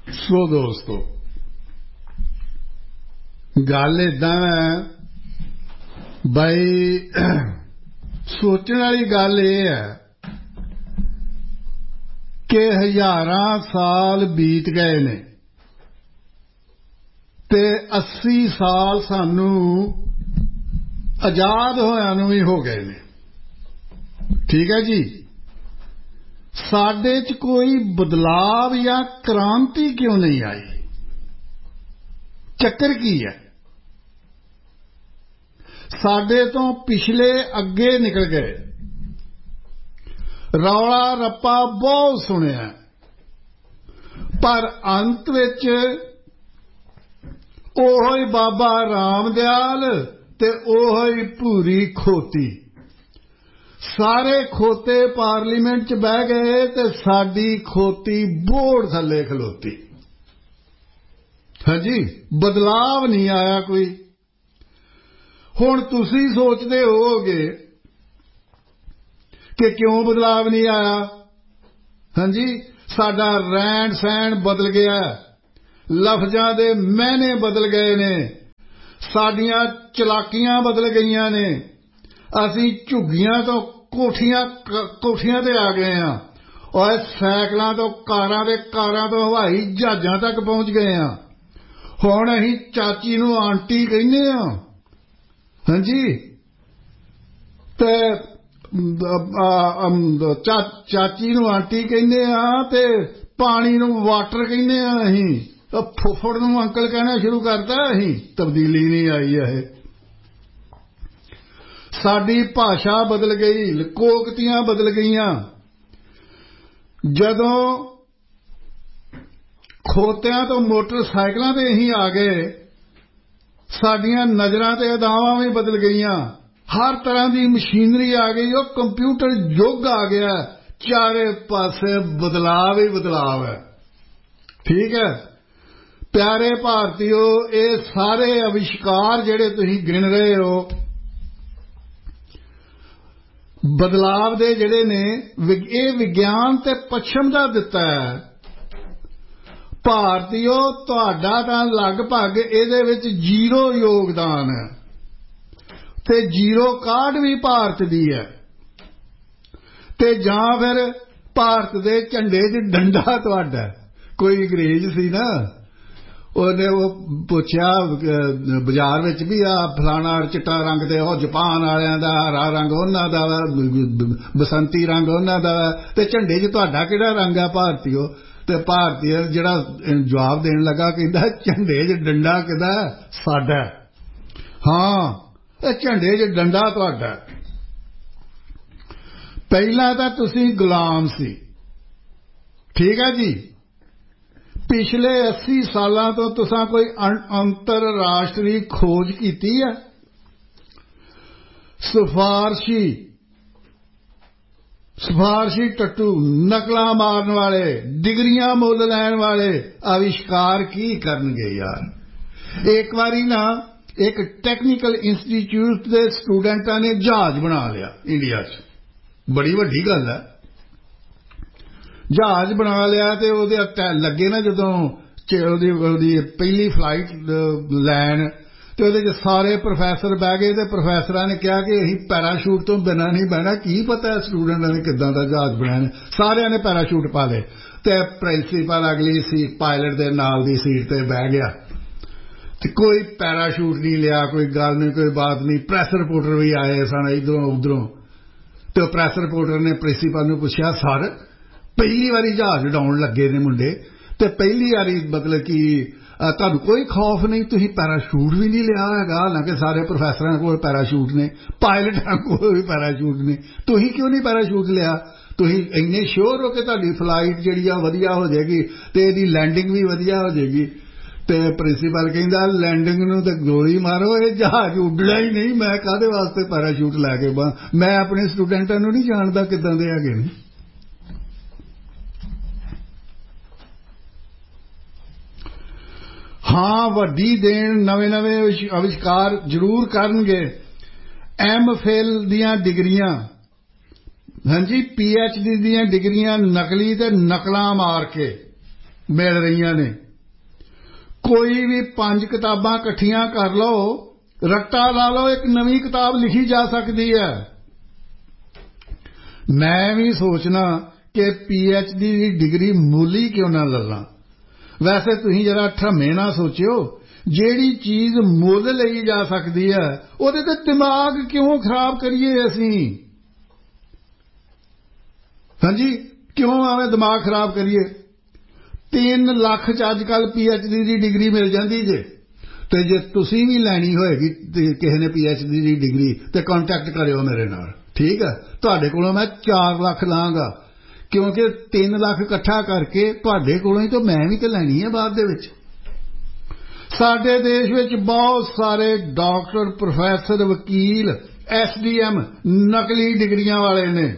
ਸੋ ਦੋਸਤੋ, ਗੱਲ ਏਦਾਂ ਹੈ ਬਈ, ਸੋਚਣ ਵਾਲੀ ਗੱਲ ਇਹ ਹੈ ਕਿ ਹਜ਼ਾਰਾਂ ਸਾਲ ਬੀਤ ਗਏ ਨੇ ਤੇ 80 ਸਾਲ ਸਾਨੂੰ ਆਜ਼ਾਦ ਹੋਇਆਂ ਨੂੰ ਵੀ ਹੋ ਗਏ ਨੇ। ਠੀਕ ਹੈ ਜੀ, ਸਾਡੇ 'ਚ ਕੋਈ ਬਦਲਾਵ ਜਾਂ ਕ੍ਰਾਂਤੀ ਕਿਉਂ ਨਹੀਂ ਆਈ? ਚੱਕਰ ਕੀ ਹੈ? ਸਾਡੇ ਤੋਂ ਪਿਛਲੇ ਅੱਗੇ ਨਿਕਲ ਗਏ, ਰੌਲਾ ਰੱਪਾ ਬਹੁਤ ਸੁਣਿਆ, ਪਰ ਅੰਤ ਵਿੱਚ ਉਹੋ ਹੀ ਬਾਬਾ ਰਾਮਦਿਆਲ ਤੇ ਉਹੋ ਹੀ ਭੂਰੀ ਖੋਤੀ, ਸਾਰੇ ਖੋਤੇ ਪਾਰਲੀਮੈਂਟ 'ਚ ਬਹਿ ਗਏ ਤੇ ਸਾਡੀ ਖੋਤੀ ਬੋਰਡ ਥੱਲੇ ਖਲੋਤੀ। ਹਾਂਜੀ, ਬਦਲਾਵ ਨਹੀਂ ਆਇਆ ਕੋਈ। ਹੁਣ ਤੁਸੀਂ ਸੋਚਦੇ ਹੋਵੋਗੇ ਕਿ ਕਿਉਂ ਬਦਲਾਵ ਨਹੀਂ ਆਇਆ? ਹਾਂਜੀ, ਸਾਡਾ ਰਹਿਣ ਸਹਿਣ ਬਦਲ ਗਿਆ, ਲਫ਼ਜ਼ਾਂ ਦੇ ਮਾਇਨੇ ਬਦਲ ਗਏ ਨੇ, ਸਾਡੀਆਂ ਚਲਾਕੀਆਂ ਬਦਲ ਗਈਆਂ ਨੇ, ਅਸੀਂ ਝੁੱਗੀਆਂ ਤੋਂ ਕੋਠੀਆਂ ਤੇ ਆ ਗਏ ਹਾਂ, ਔਰ ਸਾਈਕਲਾਂ ਤੋਂ ਕਾਰਾਂ ਤੇ ਕਾਰਾਂ ਤੋਂ ਹਵਾਈ ਜਹਾਜ਼ਾਂ ਤੱਕ ਪਹੁੰਚ ਗਏ ਹਾਂ। ਹੁਣ ਅਸੀਂ ਚਾਚੀ ਨੂੰ ਆਂਟੀ ਕਹਿੰਦੇ ਹਾਂ। ਹਾਂਜੀ, ਤੇ ਚਾਚੀ ਨੂੰ ਆਂਟੀ ਕਹਿੰਦੇ ਆ ਤੇ ਪਾਣੀ ਨੂੰ ਵਾਟਰ ਕਹਿੰਦੇ ਆ। ਅਸੀਂ ਫੁੱਫੜ ਨੂੰ ਅੰਕਲ ਕਹਿਣਾ ਸ਼ੁਰੂ ਕਰਤਾ। ਅਸੀਂ ਤਬਦੀਲੀ ਨਹੀਂ ਆਈ ਹੈ। ਸਾਡੀ ਭਾਸ਼ਾ ਬਦਲ ਗਈ, ਲੋਕੋਕਤੀਆਂ ਬਦਲ ਗਈਆਂ। ਜਦੋਂ ਖੋਤਿਆਂ ਤੋਂ ਮੋਟਰਸਾਈਕਲਾਂ ਤੇ ਅਸੀਂ ਆ ਗਏ, ਸਾਡੀਆਂ ਨਜ਼ਰਾਂ ਤੇ ਅਦਾਵਾਂ ਵੀ ਬਦਲ ਗਈਆਂ, ਹਰ ਤਰ੍ਹਾਂ ਦੀ ਮਸ਼ੀਨਰੀ ਆ ਗਈ, ਉਹ ਕੰਪਿਊਟਰ ਯੁੱਗ ਆ ਗਿਆ, ਚਾਰੇ ਪਾਸੇ ਬਦਲਾਵ ਹੀ ਬਦਲਾਵ ਹੈ। ਠੀਕ ਹੈ ਪਿਆਰੇ ਭਾਰਤੀਓ, ਇਹ ਸਾਰੇ ਅਵਿਸ਼ਕਾਰ ਜਿਹੜੇ ਤੁਸੀਂ ਗਿਣ ਰਹੇ ਹੋ, ਬਦਲਾਵ ਦੇ ਜਿਹੜੇ ਨੇ, ਇਹ ਵਿਗਿਆਨ ਤੇ ਪੱਛਮ ਦਾ ਦਿੱਤਾ ਹੈ। ਭਾਰਤੀਓ, ਤੁਹਾਡਾ ਤਾਂ ਲਗਭਗ ਇਹਦੇ ਵਿੱਚ ਜ਼ੀਰੋ ਯੋਗਦਾਨ ਹੈ ਤੇ ਜ਼ੀਰੋ ਕਾਢ ਵੀ ਭਾਰਤ ਦੀ ਹੈ। ਤੇ ਜਾਂ ਫਿਰ ਭਾਰਤ ਦੇ ਝੰਡੇ 'ਚ ਡੰਡਾ ਤੁਹਾਡਾ। ਕੋਈ ਅੰਗਰੇਜ਼ ਸੀ ਨਾ, ਉਹਨੇ ਉਹ ਪੁੱਛਿਆ ਬਾਜ਼ਾਰ ਵਿੱਚ ਵੀ ਆ ਫਲਾਣਾ ਚਿੱਟਾ ਰੰਗ ਤੇ ਉਹ ਜਪਾਨ ਵਾਲਿਆਂ ਦਾ, ਹਰਾ ਰੰਗ ਉਹਨਾਂ ਦਾ, ਬਸੰਤੀ ਰੰਗ ਉਹਨਾਂ ਦਾ, ਤੇ ਝੰਡੇ 'ਚ ਤੁਹਾਡਾ ਕਿਹੜਾ ਰੰਗ ਹੈ ਭਾਰਤੀਓ? ਤੇ ਭਾਰਤੀ ਜਿਹੜਾ ਜਵਾਬ ਦੇਣ ਲੱਗਾ, ਕਹਿੰਦਾ ਝੰਡੇ 'ਚ ਡੰਡਾ ਕਿਹਦਾ? ਸਾਡਾ। ਹਾਂ, ਇਹ ਝੰਡੇ 'ਚ ਡੰਡਾ ਤੁਹਾਡਾ। ਪਹਿਲਾਂ ਤਾਂ ਤੁਸੀਂ ਗੁਲਾਮ ਸੀ। ਠੀਕ ਹੈ ਜੀ, ਪਿਛਲੇ 80 ਸਾਲਾਂ ਤੋਂ ਤੁਸੀਂ ਕੋਈ ਅੰਤਰਰਾਸ਼ਟਰੀ ਖੋਜ ਕੀਤੀ ਹੈ? ਸਿਫਾਰਸ਼ੀ ਟੱਟੂ, ਨਕਲਾਂ ਮਾਰਨ ਵਾਲੇ, ਡਿਗਰੀਆਂ ਮੁੱਲ ਲੈਣ ਵਾਲੇ ਅਵਿਸ਼ਕਾਰ ਕੀ ਕਰਨਗੇ ਯਾਰ? ਇੱਕ ਵਾਰੀ ਨਾ ਇੱਕ ਟੈਕਨੀਕਲ ਇੰਸਟੀਚਿਊਟ ਦੇ ਸਟੂਡੈਂਟਾਂ ਨੇ ਜਹਾਜ਼ ਬਣਾ ਲਿਆ ਇੰਡੀਆ 'ਚ, ਬੜੀ ਵੱਡੀ ਗੱਲ ਹੈ। ਜਹਾਜ਼ ਬਣਾ ਲਿਆ ਤੇ ਉਹਦੇ ਲੱਗੇ ਨਾ ਜਦੋਂ ਉਹਦੀ ਪਹਿਲੀ ਫਲਾਈਟ ਲੈਣ, ਤੇ ਉਹਦੇ 'ਚ ਸਾਰੇ ਪ੍ਰੋਫੈਸਰ ਬਹਿ ਗਏ ਤੇ ਪ੍ਰੋਫੈਸਰਾਂ ਨੇ ਕਿਹਾ ਕਿ ਅਸੀਂ ਪੈਰਾਸ਼ੂਟ ਤੋਂ ਬਿਨਾਂ ਨਹੀਂ ਬਹਿਣਾ। ਕੀ ਪਤਾ ਸਟੂਡੈਂਟਾਂ ਨੇ ਕਿੱਦਾਂ ਦਾ ਜਹਾਜ਼ ਬਣਾਇਆ? ਸਾਰਿਆਂ ਨੇ ਪੈਰਾਸ਼ੂਟ ਪਾ ਲਏ ਤੇ ਪ੍ਰਿੰਸੀਪਲ ਅਗਲੀ ਸੀਟ, ਪਾਇਲਟ ਦੇ ਨਾਲ ਦੀ ਸੀਟ ਤੇ ਬਹਿ ਗਿਆ ਤੇ ਕੋਈ ਪੈਰਾਸ਼ੂਟ ਨਹੀਂ ਲਿਆ। ਕੋਈ ਗੱਲ ਨਹੀਂ, ਕੋਈ ਬਾਤ ਨਹੀਂ। ਪ੍ਰੈਸ ਰਿਪੋਰਟਰ ਵੀ ਆਏ ਸਨ ਇੱਧਰੋਂ ਉੱਧਰੋਂ, ਤੇ ਉਹ ਪ੍ਰੈਸ ਰਿਪੋਰਟਰ ਨੇ ਪ੍ਰਿੰਸੀਪਲ ਨੂੰ ਪੁੱਛਿਆ, ਸਰ ਪਹਿਲੀ ਵਾਰੀ ਜਹਾਜ਼ ਉਡਾਉਣ ਲੱਗੇ ਨੇ ਮੁੰਡੇ, ਤੇ ਪਹਿਲੀ ਵਾਰੀ ਮਤਲਬ ਕਿ ਤੁਹਾਨੂੰ ਕੋਈ ਖੌਫ ਨਹੀਂ? ਤੁਸੀਂ ਪੈਰਾਸ਼ੂਟ ਵੀ ਨਹੀਂ ਲਿਆ ਹੈਗਾ, ਹਾਲਾਂਕਿ ਸਾਰੇ ਪ੍ਰੋਫੈਸਰਾਂ ਕੋਲ ਪੈਰਾਸ਼ੂਟ ਨੇ, ਪਾਇਲਟਾਂ ਕੋਲ ਵੀ ਪੈਰਾਸ਼ੂਟ ਨੇ, ਤੁਸੀਂ ਕਿਉਂ ਨਹੀਂ ਪੈਰਾਸ਼ੂਟ ਲਿਆ? ਤੁਸੀਂ ਇੰਨੇ ਸ਼ੋਰ ਹੋ ਕਿ ਤੁਹਾਡੀ ਫਲਾਈਟ ਜਿਹੜੀ ਆ ਵਧੀਆ ਹੋ ਜਾਏਗੀ ਤੇ ਇਹਦੀ ਲੈਂਡਿੰਗ ਵੀ ਵਧੀਆ ਹੋ ਜਾਏਗੀ? ਤੇ ਪ੍ਰਿੰਸੀਪਲ ਕਹਿੰਦਾ, ਲੈਂਡਿੰਗ ਨੂੰ ਤੇ ਗੋਲੀ ਮਾਰੋ, ਇਹ ਜਹਾਜ਼ ਉੱਡਣਾ ਹੀ ਨਹੀਂ। ਮੈਂ ਕਾਹਦੇ ਵਾਸਤੇ ਪੈਰਾਸ਼ੂਟ ਲੈ ਕੇ ਮੈਂ ਆਪਣੇ ਸਟੂਡੈਂਟਾਂ ਨੂੰ ਨਹੀਂ ਜਾਣਦਾ ਕਿੱਦਾਂ ਦੇ ਹੈਗੇ ਨੇ। ਹਾਂ, ਵੱਡੀ ਦੇਣ ਨਵੇਂ ਅਵਿਸ਼ਕਾਰ ਜ਼ਰੂਰ ਕਰਨਗੇ। MPhil ਦੀਆਂ ਡਿਗਰੀਆਂ, ਹਾਂਜੀ PhD ਦੀਆਂ ਡਿਗਰੀਆਂ ਨਕਲੀ ਤੇ ਨਕਲਾਂ ਮਾਰ ਕੇ ਮਿਲ ਰਹੀਆਂ ਨੇ। ਕੋਈ ਵੀ 5 ਕਿਤਾਬਾਂ ਇਕੱਠੀਆਂ ਕਰ ਲਓ, ਰੱਟਾ ਲਾ ਲਓ, ਇੱਕ ਨਵੀਂ ਕਿਤਾਬ ਲਿਖੀ ਜਾ ਸਕਦੀ ਹੈ। ਮੈਂ ਵੀ ਸੋਚਣਾ ਕਿ PhD ਦੀ ਡਿਗਰੀ ਮੁੱਲ ਹੀ ਕਿਉਂ ਨਾ ਲੈ ਲਾਂ। ਵੈਸੇ ਤੁਸੀਂ ਜਰਾ ਠਰਮੇ ਨਾ ਸੋਚਿਓ, ਜਿਹੜੀ ਚੀਜ਼ ਮੁੱਲ ਲਈ ਜਾ ਸਕਦੀ ਹੈ ਉਹਦੇ ਤੇ ਦਿਮਾਗ ਕਿਉਂ ਖਰਾਬ ਕਰੀਏ ਅਸੀਂ। ਹਾਂਜੀ, ਕਿਉਂ ਆਵੇਂ ਦਿਮਾਗ ਖਰਾਬ ਕਰੀਏ। 3 ਲੱਖ 'ਚ ਅੱਜ ਕੱਲ੍ਹ PhD ਦੀ ਡਿਗਰੀ ਮਿਲ ਜਾਂਦੀ ਜੇ। ਤੇ ਜੇ ਤੁਸੀਂ ਵੀ ਲੈਣੀ ਹੋਏਗੀ ਕਿਸੇ ਨੇ PhD ਦੀ ਡਿਗਰੀ ਤੇ ਕੰਟੈਕਟ ਕਰਿਓ ਮੇਰੇ ਨਾਲ, ਠੀਕ ਹੈ। ਤੁਹਾਡੇ ਕੋਲੋਂ ਮੈਂ 4 ਲੱਖ ਲਾਂਗਾ, ਕਿਉਂਕਿ 3 ਲੱਖ ਇਕੱਠਾ ਕਰਕੇ ਤੁਹਾਡੇ ਕੋਲੋਂ ਹੀ ਤਾਂ ਮੈਂ ਵੀ ਤਾਂ ਲੈਣੀ ਹੈ ਬਾਅਦ ਦੇ ਵਿੱਚ। ਸਾਡੇ ਦੇਸ਼ ਵਿੱਚ ਬਹੁਤ ਸਾਰੇ ਡਾਕਟਰ, ਪ੍ਰੋਫੈਸਰ, ਵਕੀਲ, SDM ਨਕਲੀ ਡਿਗਰੀਆਂ ਵਾਲੇ ਨੇ।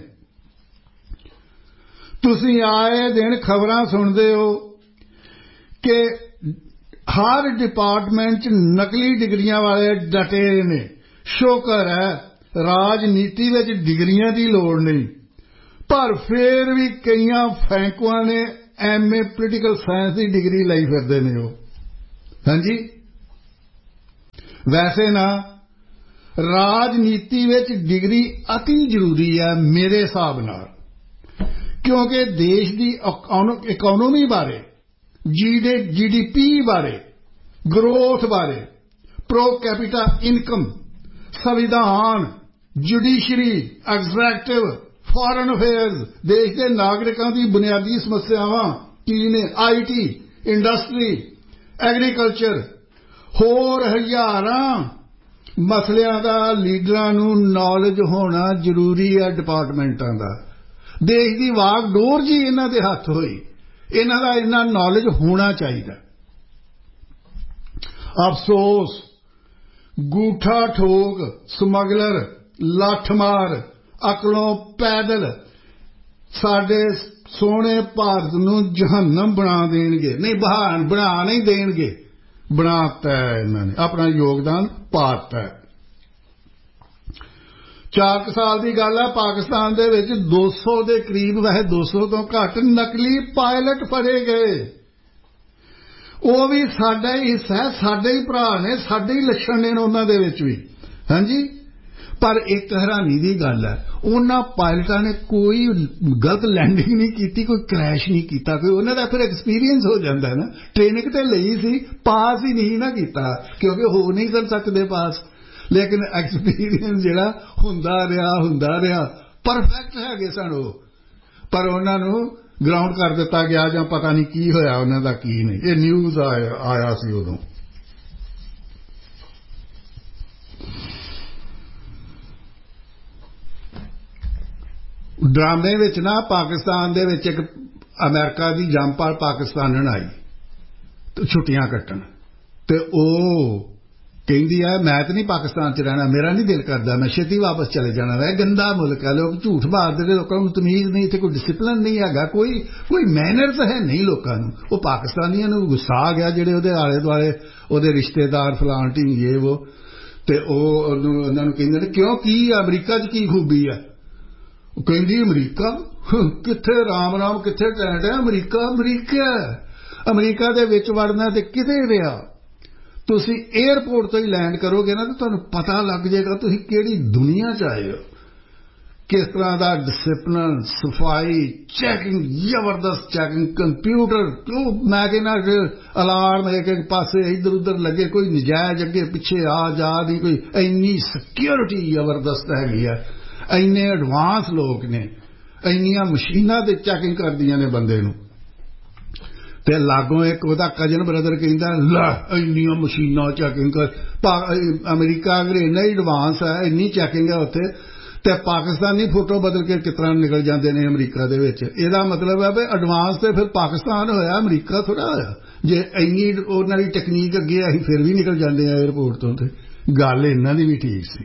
ਤੁਸੀਂ ਆਏ ਦਿਨ ਖਬਰਾਂ ਸੁਣਦੇ ਹੋ ਕਿ ਹਰ ਡਿਪਾਰਟਮੈਂਟ 'ਚ ਨਕਲੀ ਡਿਗਰੀਆਂ ਵਾਲੇ ਡਟੇ ਨੇ। ਸ਼ੁਕਰ ਹੈ ਰਾਜਨੀਤੀ ਵਿੱਚ ਡਿਗਰੀਆਂ ਦੀ ਲੋੜ ਨਹੀਂ, ਪਰ ਫਿਰ ਵੀ ਕਈਆਂ ਫੈਂਕੂਆਂ ਨੇ MA ਪੋਲੀਟੀਕਲ ਸਾਇੰਸ ਦੀ ਡਿਗਰੀ ਲਈ ਫਿਰਦੇ ਨੇ ਉਹ। ਹਾਂਜੀ, ਵੈਸੇ ਨਾ ਰਾਜਨੀਤੀ ਵਿੱਚ ਡਿਗਰੀ ਅਤੀ ਜ਼ਰੂਰੀ ਹੈ ਮੇਰੇ ਹਿਸਾਬ ਨਾਲ, ਕਿਉਂਕਿ ਦੇਸ਼ ਦੀ ਇਕਨੋਮੀ ਬਾਰੇ, GDP ਬਾਰੇ, ਗਰੋਥ ਬਾਰੇ, ਪ੍ਰੋ ਕੈਪੀਟਾ ਇਨਕਮ, ਸੰਵਿਧਾਨ, ਜੁਡੀਸ਼ਰੀ, ਐਗਜ਼ੈਕਟਿਵ, ਫੋਰਨ ਅਫੇਅਰਸ, ਦੇਸ਼ ਦੇ ਨਾਗਰਿਕਾਂ ਦੀ ਬੁਨਿਆਦੀ ਸਮੱਸਿਆਵਾਂ ਕੀ ਨੇ, IT, ਇੰਡਸਟਰੀ, ਐਗਰੀਕਲਚਰ, ਹੋਰ ਹਜ਼ਾਰਾਂ ਮਸਲਿਆਂ ਦਾ ਲੀਡਰਾਂ ਨੂੰ ਨੌਲੇਜ ਹੋਣਾ ਜ਼ਰੂਰੀ ਹੈ। ਡਿਪਾਰਟਮੈਂਟਾਂ ਦਾ ਦੇਸ਼ ਦੀ ਵਾਗਡੋਰ ਜੀ ਇਹਨਾਂ ਦੇ ਹੱਥ ਹੋਈ, ਇਹਨਾਂ ਦਾ ਇੰਨਾ ਨੌਲੇਜ ਹੋਣਾ ਚਾਹੀਦਾ। ਅਫਸੋਸ, ਗੂਠਾ ਠੋਕ, ਸਮਗਲਰ, ਲੱਠਮਾਰ, ਅਕਲੋਂ ਪੈਦਲ ਸਾਡੇ ਸੋਹਣੇ ਭਾਰਤ ਨੂੰ ਜਹੰਨਮ ਬਣਾ ਦੇਣਗੇ। ਨਹੀਂ, ਬਣਾ ਨਹੀਂ ਦੇਣਗੇ, ਬਣਾਤਾ ਇਹਨਾਂ ਨੇ, ਆਪਣਾ ਯੋਗਦਾਨ ਪਾਤਾ। 4 ਸਾਲ ਦੀ ਗੱਲ ਹੈ, ਪਾਕਿਸਤਾਨ ਦੇ ਵਿੱਚ 200 ਦੇ ਕਰੀਬ, ਵੈਸੇ 200 ਤੋਂ ਘੱਟ ਨਕਲੀ ਪਾਇਲਟ ਫੜੇ ਗਏ। ਉਹ ਵੀ ਸਾਡਾ ਹੀ ਹਿੱਸਾ ਹੈ, ਸਾਡੇ ਹੀ ਭਰਾ ਨੇ, ਸਾਡੇ ਹੀ ਲੱਛਣ ਨੇ ਉਹਨਾਂ ਦੇ ਵਿੱਚ ਵੀ। ਹਾਂਜੀ, ਪਰ ਇੱਕ ਹੈਰਾਨੀ ਦੀ ਗੱਲ ਹੈ, ਉਹਨਾਂ ਪਾਇਲਟਾਂ ਨੇ ਕੋਈ ਗਲਤ ਲੈਂਡਿੰਗ ਨਹੀਂ ਕੀਤੀ, ਕੋਈ ਕ੍ਰੈਸ਼ ਨਹੀਂ ਕੀਤਾ, ਕੋਈ ਉਹਨਾਂ ਦਾ ਫਿਰ ਐਕਸਪੀਰੀਅੰਸ ਹੋ ਜਾਂਦਾ ਨਾ। ਟ੍ਰੇਨਿੰਗ ਤੇ ਲਈ ਸੀ, ਪਾਸ ਹੀ ਨਹੀਂ ਨਾ ਕੀਤਾ, ਕਿਉਂਕਿ ਹੋ ਨਹੀਂ ਕਰ ਸਕਦੇ ਪਾਸ, ਲੇਕਿਨ ਐਕਸਪੀਰੀਅੰਸ ਜਿਹੜਾ ਹੁੰਦਾ ਰਿਹਾ। ਪਰਫੈਕਟ ਹੈਗੇ ਸਨ ਉਹ, ਪਰ ਉਹਨਾਂ ਨੂੰ ਗਰਾਊਂਡ ਕਰ ਦਿੱਤਾ ਗਿਆ ਜਾਂ ਪਤਾ ਨਹੀਂ ਕੀ ਹੋਇਆ ਉਹਨਾਂ ਦਾ, ਕੀ ਨਹੀਂ। ਇਹ ਨਿਊਜ਼ ਆਇਆ ਸੀ ਉਦੋਂ। ਡਰਾਮੇ ਵਿੱਚ ਨਾ ਪਾਕਿਸਤਾਨ ਦੇ ਵਿੱਚ ਇੱਕ ਅਮਰੀਕਾ ਦੀ ਜੰਮਪਲ ਪਾਕਿਸਤਾਨਣ ਆਈ ਛੁੱਟੀਆਂ ਕੱਟਣ, ਤੇ ਉਹ ਕਹਿੰਦੀ ਹੈ ਮੈਂ ਤਾਂ ਨਹੀਂ ਪਾਕਿਸਤਾਨ 'ਚ ਰਹਿਣਾ, ਮੇਰਾ ਨਹੀਂ ਦਿਲ ਕਰਦਾ, ਮੈਂ ਛੇਤੀ ਵਾਪਸ ਚਲੇ ਜਾਣਾ। ਵੈ ਗੰਦਾ ਮੁਲਕ ਹੈ, ਲੋਕ ਝੂਠ ਮਾਰਦੇ ਨੇ, ਲੋਕਾਂ ਨੂੰ ਤਮੀਜ਼ ਨਹੀਂ, ਇੱਥੇ ਕੋਈ ਡਿਸਿਪਲਿਨ ਨਹੀਂ ਹੈਗਾ, ਕੋਈ ਮੈਨਰਸ ਹੈ ਨਹੀਂ ਲੋਕਾਂ ਨੂੰ। ਉਹ ਪਾਕਿਸਤਾਨੀਆਂ ਨੂੰ ਗੁੱਸਾ ਆ ਗਿਆ, ਜਿਹੜੇ ਉਹਦੇ ਆਲੇ ਦੁਆਲੇ ਉਹਦੇ ਰਿਸ਼ਤੇਦਾਰ ਫਲਾਣ ਢੀਂਗ ਇਹ ਉਹ, ਤੇ ਉਹ ਉਹਨਾਂ ਨੂੰ ਕਹਿੰਦੇ ਨੇ ਕਿਉਂ, ਕੀ ਅਮਰੀਕਾ 'ਚ ਕੀ ਖੂਬੀ ਹੈ। ਉਹ ਕਹਿੰਦੀ ਅਮਰੀਕਾ ਕਿੱਥੇ, ਰਾਮ ਕਿੱਥੇ ਟੈਂਟ ਹੈ, ਅਮਰੀਕਾ ਦੇ ਵਿੱਚ ਵੜਨਾ ਤੇ ਕਿਤੇ ਰਿਹਾ। ਤੁਸੀਂ 에ਅਰਪੋਰਟ ਤੋਂ ਹੀ ਲੈਂਡ ਕਰੋਗੇ ਨਾ ਤਾਂ ਤੁਹਾਨੂੰ ਪਤਾ ਲੱਗ ਜਾਏਗਾ ਤੁਸੀਂ ਕਿਹੜੀ ਦੁਨੀਆ 'ਚ ਆਏ ਹੋ। ਕਿਸ ਤਰ੍ਹਾਂ ਦਾ ਡਿਸਿਪਲਿਨ, ਸਫਾਈ, ਚੈਕਿੰਗ, ਜ਼ਬਰਦਸਤ ਚੈਕਿੰਗ, ਕੰਪਿਊਟਰ, ਮੈਂ ਕਹਿੰਦਾ ਅਲਾਰਮ ਇੱਕ ਪਾਸੇ ਇੱਧਰ ਉੱਧਰ ਲੱਗੇ, ਕੋਈ ਨਜਾਇਜ਼ ਅੱਗੇ ਪਿੱਛੇ ਆ ਜਾ ਨਹੀਂ, ਕੋਈ ਇੰਨੀ ਸਿਕਿਉਰਿਟੀ ਜ਼ਬਰਦਸਤ ਹੈਗੀ ਆ, ਇੰਨੇ ਐਡਵਾਂਸ ਲੋਕ ਨੇ, ਇੰਨੀਆਂ ਮਸ਼ੀਨਾਂ ਤੇ ਚੈਕਿੰਗ ਕਰਦੀਆਂ ਨੇ ਬੰਦੇ ਨੂੰ। ਤੇ ਲਾਗੋਂ ਇੱਕ ਉਹਦਾ ਕਜ਼ਨ ਬ੍ਰਦਰ ਕਹਿੰਦਾ ਲੈ ਇੰਨੀਆਂ ਮਸ਼ੀਨਾਂ ਚੈਕਿੰਗ ਕਰ, ਅਮਰੀਕਾ ਅਗਰ ਇੰਨਾ ਹੀ ਐਡਵਾਂਸ ਹੈ, ਇੰਨੀ ਚੈਕਿੰਗ ਹੈ ਉੱਥੇ, ਤੇ ਪਾਕਿਸਤਾਨੀ ਫੋਟੋ ਬਦਲ ਕੇ ਕਿਸ ਤਰ੍ਹਾਂ ਨਿਕਲ ਜਾਂਦੇ ਨੇ ਅਮਰੀਕਾ ਦੇ ਵਿੱਚ। ਇਹਦਾ ਮਤਲਬ ਹੈ ਵੀ ਐਡਵਾਂਸ ਤੇ ਫਿਰ ਪਾਕਿਸਤਾਨ ਹੋਇਆ, ਅਮਰੀਕਾ ਥੋੜ੍ਹਾ ਹੋਇਆ। ਜੇ ਇੰਨੀ ਉਹਨਾਂ ਦੀ ਟੈਕਨੀਕ ਅੱਗੇ ਅਸੀਂ ਫਿਰ ਵੀ ਨਿਕਲ ਜਾਂਦੇ ਹਾਂ ਏਅਰਪੋਰਟ ਤੋਂ, ਤੇ ਗੱਲ ਇਹਨਾਂ ਦੀ ਵੀ ਠੀਕ ਸੀ।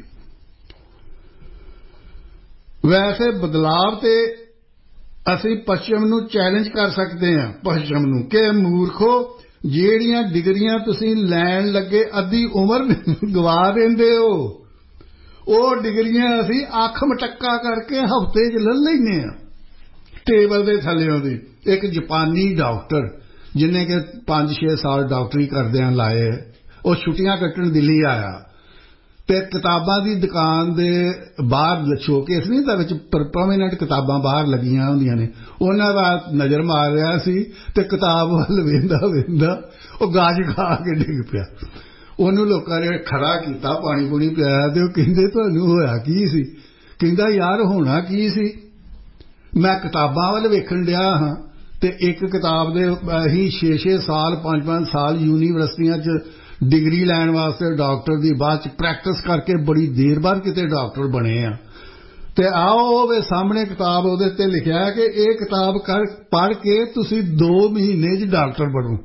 ਵੈਸੇ ਬਦਲਾਵ ਤੇ ਅਸੀਂ ਪੱਛਮ ਨੂੰ ਚੈਲੰਜ ਕਰ ਸਕਦੇ ਹਾਂ, ਪੱਛਮ ਨੂੰ, ਕਿ ਮੂਰਖੋ ਜਿਹੜੀਆਂ ਡਿਗਰੀਆਂ ਤੁਸੀਂ ਲੈਣ ਲੱਗੇ ਅੱਧੀ ਉਮਰ ਗਵਾ ਦਿੰਦੇ ਹੋ, ਉਹ ਡਿਗਰੀਆਂ ਅਸੀਂ ਅੱਖ ਮਟੱਕਾ ਕਰਕੇ ਹਫ਼ਤੇ 'ਚ ਲੈ ਲੈਂਦੇ ਹਾਂ ਟੇਬਲ ਦੇ ਥੱਲਿਓਂ ਦੀ। ਇੱਕ ਜਾਪਾਨੀ ਡਾਕਟਰ जिन्हें कि 5-6 साल डॉक्टरी करदियां लाए, वो छुट्टियां कट्टण दिल्ली आया ते किताबां दी दुकान दे बाहर शोकेस नहीं तां विच परमानेंट किताबां बाहर लगियां हुंदियां ने, उन्हां दा नज़र मार रिहा सी ते किताब वल वेंदा ਉਹ गाज खा के डिग पिया। ਉਹਨੂੰ ਲੋਕਾਂ ਨੇ ਖੜਾ ਕੀਤਾ, ਪਾਣੀ ਪੂਣੀ ਪਿਆਇਆ ਤੇ ਉਹ ਕਹਿੰਦੇ ਤੁਹਾਨੂੰ ਹੋਇਆ ਕੀ ਸੀ? ਕਹਿੰਦਾ ਯਾਰ ਹੋਣਾ ਕੀ ਸੀ, ਮੈਂ ਕਿਤਾਬਾਂ ਵੱਲ ਵੇਖਣ ਡਿਆ ਹਾਂ ਤੇ ਇੱਕ ਕਿਤਾਬ ਦੇ ਅਸੀਂ 6-6 ਸਾਲ 5-5 ਸਾਲ ਯੂਨੀਵਰਸਿਟੀਆਂ 'ਚ डिग्री लैन वास्ते डॉक्टर की बाद च प्रैक्टिस करके बड़ी देर बाद किते डॉक्टर बने ते आओ वे सामने किताब उहदे ते लिखिया है कि ये किताब पढ़ के तुसी 2 महीने च डॉक्टर बनो।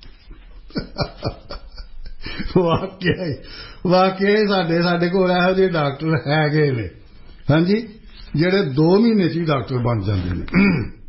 वाकई साडे कोल इहो जिहे डॉक्टर हैगे ने, हाँ जी, जिहड़े 2 महीने च ही डॉक्टर बन जांदे ने।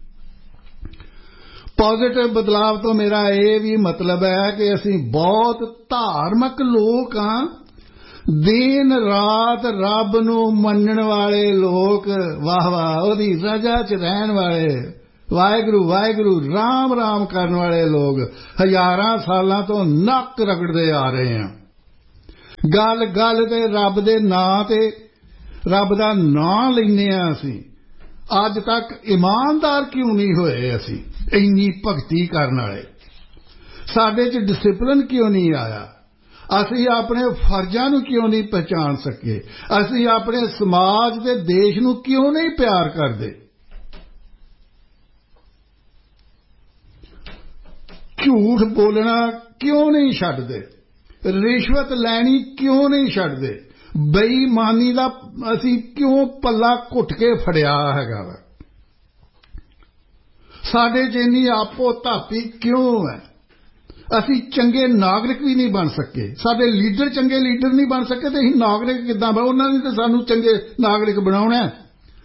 पॉजिटिव बदलाव तो मेरा ये भी मतलब है कि असी बहुत धार्मिक लोग हाँ, दिन रात रब नूं मनण वाले लोग, वाह वाह ओदी रजा च रहन वाले, वाहिगुरू वाहिगुरू राम राम करन वाले लोग हजारां सालां तो नक रगड़दे आ रहे हैं। गल गल ते रब दे नां ते रब दा नां लैने आ असी, अज तक ईमानदार क्यों नहीं होए? असी इन्नी भगती करने वाले, साडे च डिसिपलिन क्यों नहीं आया? असी अपने फर्जां नूं क्यों नहीं पहचान सके? असी अपने समाज ते देश नूं क्यों नहीं प्यार करदे? झूठ बोलना क्यों नहीं छड्डदे? रिश्वत लैनी क्यों नहीं छड्डदे? बेईमानी दा असी क्यों पल्ला घुट के फड़िया हैगा वा? साडे च इन्नी आपो धापी क्यों है? असी चंगे नागरिक भी नहीं बन सके, साडे लीडर चंगे लीडर नहीं बन सके ते असीं नागरिक किद्दां बन? उन्हां ने ते सानूं चंगे नागरिक बनाउणा है।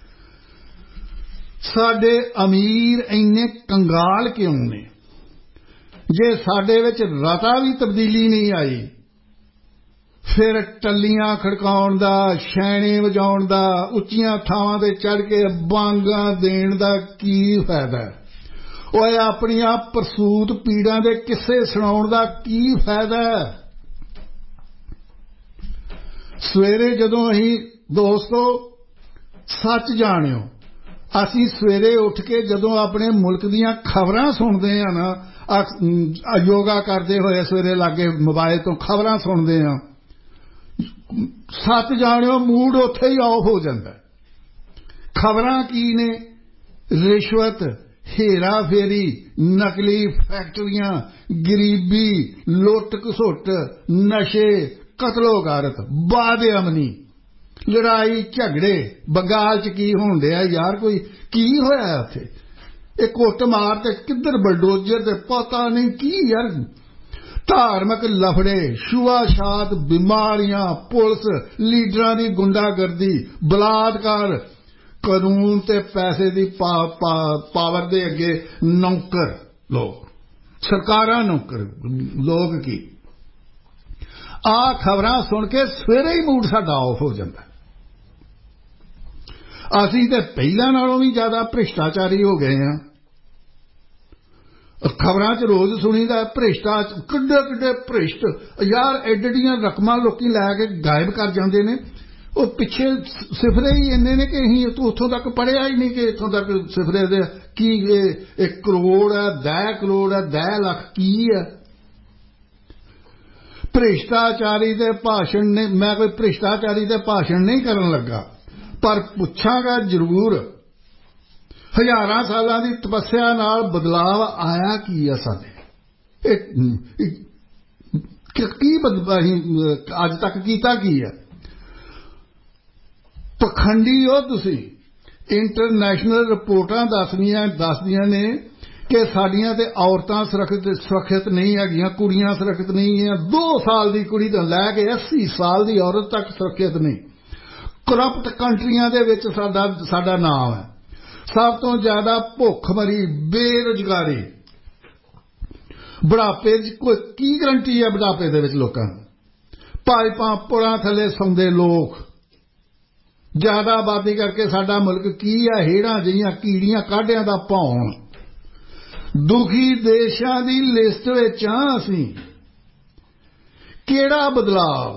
साडे अमीर इन्ने कंगाल क्यों ने? जे साडे विच रता भी तब्दीली नहीं आई, फिर टल्लियां खड़काउण दा, छैणे वजाउण दा, उच्चियां थावां ते चढ़ के बांगां देण दा की फायदा? ओए अपनियां परसूत पीड़ां दे किस्से सुणाउण दा की फायदा? सवेरे जदों असीं दोस्तों सच जाणिओ, असीं सवेरे उठ के जदों अपने मुल्क दीयां खबरां सुणदे हां ना, योगा करदे होए सवेरे लागे मोबाइल तो खबरां सुणदे हां, सच जाणिओ मूड उत्थे ही ऑफ हो जांदा। खबरां की ने? रिश्वत, हेरा फेरी, नकली फैक्ट्रियां, गरीबी, लुट घसुट, नशे, कतलो गारत, बाद अमनी, लड़ाई झगड़े। बंगाल च की होण दिया यार? कोई की होया उत्थे? एक कुट मार ते किधर बलडोजर ते पता नहीं की यार। धार्मिक लफड़े, छुआछात, बीमारियां, पुलिस, लीडरां दी गुंडागर्दी, बलात्कार, कानून ते पैसे दी पावर दे अगे नौकर लोग, सरकारां नौकर लोग की। आ खबरां सुन के सवेरे ही मूड साडा ऑफ हो जाता। असीं ते पहलां नालों भी ज्यादा भ्रिष्टाचारी हो गए हैं। खबरां च रोज सुनीदा भ्रिष्टाचार, किड्डे किड्डे भ्रिष्ट यार, एडियां रकमां लोकी लैके गायब कर जांदे ने। वो पिछे सिफरे ही इन्ने ने कि असीं उत्थों तक पढ़िया ही नहीं कि इत्थों तक सिफरे दे की 1 करोड़ है, 10 करोड़ है, 10 लाख की है। भ्रिष्टाचारी दे भाषण ने, मैं कोई भ्रिष्टाचारी दे भाषण नहीं करन लगा, पर पुछांगा जरूर हजारां सालां दी तपस्या नाल बदलाव आया की है साडे? की अज तक कीता की है? पखंडी हो तुसी। इंटरनेशनल रिपोर्टां दसदियां ने कि साडियां ते औरतां सुरक्षित नहीं हैगियां, कुड़ियां सुरक्षित नहीं है। 2 साल दी कुड़ी तो लैके 80 साल दी औरत तक सुरक्षित नहीं। करप्ट कंट्रियां दे विच साडा नाम है। सब तो ज्यादा भुखमरी, बेरोजगारी, बुढ़ापे कोई की गारंटी है? बुढ़ापे दे विच लोकां पाइपां पुलां थले सौंदे लोग, ज्यादा आबादी करके साडा मुल्क की है हेड़ां जिहियां कीड़ियां काढियां दा भौण। दुखी देशां दी लिस्ट विच हां असीं। किहड़ा बदलाव?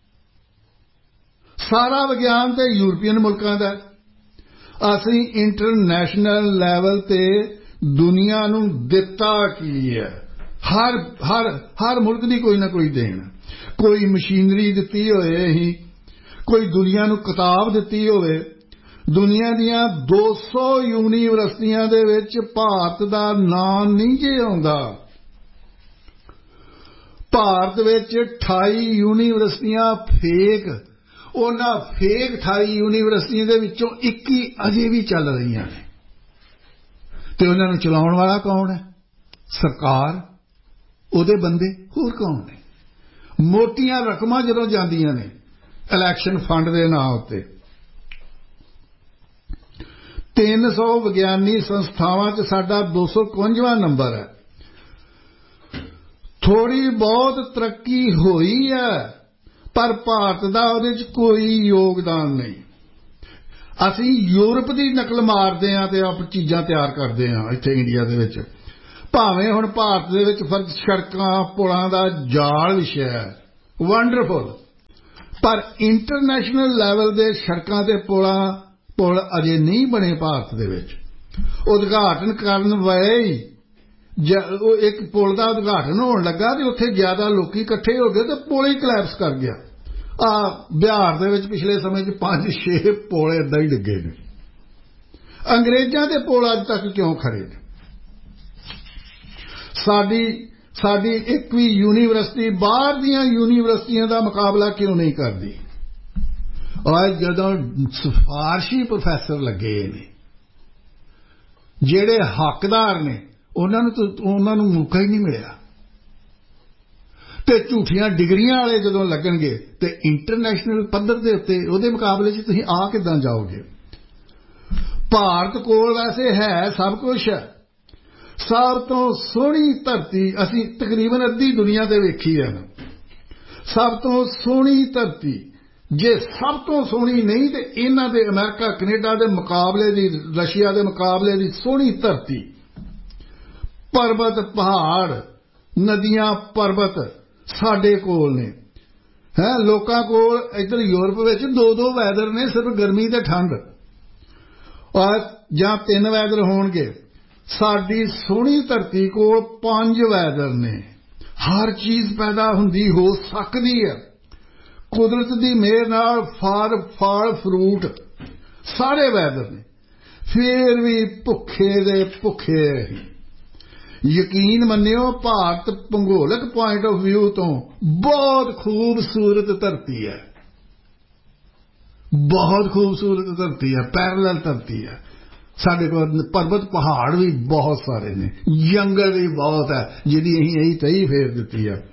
सारा विज्ञान ते यूरोपीयन मुल्कां दा। असीं इंटरनेशनल लैवल ते दुनिया नूं दिता की है? हर हर हर मुल्क दी कोई ना कोई देन, कोई मशीनरी दिती होए ही, कोई दुनिया नूं किताब दिती होवे। दुनिया दियां 200 यूनीवर्सिटियां दे विच भारत दा नाम नहीं जे आउंदा। भारत विच 28 यूनीवर्सिटियां फेक, उन्हां फेक 28 यूनीवर्सिटियां दे विचों 21 अजे भी चल रही ने, ते उन्हां नूं चलाउण वाला कौन है? सरकार, उहदे बंदे, होर कौन ने? मोटियां रकमां जदों जांदियां ने इलैक्शन फंड दे नां उत्ते। 300 विज्ञानी संस्थावां च साडा 251वां नंबर है। थोड़ी बहुत तरक्की होई है, पर भारत दा उहदे च कोई योगदान नहीं। असीं यूरोप दी नकल मारदे हां ते आप चीज़ां तैयार करदे हां इत्थे इंडिया दे विच। भावें हुण भारत दे विच फर्ज सड़कां पुलां दा जाल विछिआ है, वंडरफुल, पर इंटरनेशनल लैवल दे सड़कां ते पुल अजे नहीं बने भारत दे विच। उद्घाटन करन वए ही एक पुल का उद्घाटन होने लगा तो उत्थे ज्यादा लोग इकट्ठे हो गए तो पुल ही कलैप्स कर गया। बिहार दे विच पिछले समय 5-6 पुल इदां ही डिगे ने। अंग्रेजां दे पुल अज तक क्यों खड़े ने? साडी एक भी यूनीवर्सिटी बाहर दियां यूनीवर्सिटियां दा मुकाबला क्यों नहीं करदी? और जदों सिफारशी प्रोफैसर लगे ने जिहड़े हकदार ने उन्हां नूं मौका ही नहीं मिलिया, ते झूठियां डिग्रियां वाले जदों लगणगे ते इंटरनेशनल पद्धर दे उत्ते उहदे मुकाबले च तुसीं आ किदां जाओगे? भारत कोल वैसे है सब कुछ है, सब तो सोहनी धरती असीं तकरीबन अद्धी दुनिया ते वेखी है ना। सब तो सोहनी धरती, जे सब तो सोहनी नहीं तो इन्हां दे अमेरिका कनेडा दे मुकाबले दी, रशिया दे मुकाबले दी सोहनी धरती, पर्वत पहाड़ नदियां पर्वत साडे कोल ने है। लोकां कोल इधर यूरोप विच 2-2 वैदर ने, सिर्फ गर्मी ते ठंड, और जां 3 वैदर होणगे। साडी सोहनी धरती कोल 5 वैदर ने। हर चीज पैदा हुंदी हो सकदी है, कुदरत दी मेहर नाल फल फ्रूट सारे वैदर ने, फिर भी भुखे दे भुखे। यकीन मन्नियो भारत भूगोलक पॉइंट ऑफ व्यू तो बहुत खूबसूरत धरती है, बहुत खूबसूरत धरती है, पैरेलल धरती है। साडे कोल पर्वत पहाड़ भी बहुत सारे ने, जंगल भी बहुत है जिहदी अहीं तही फेर दित्ती है।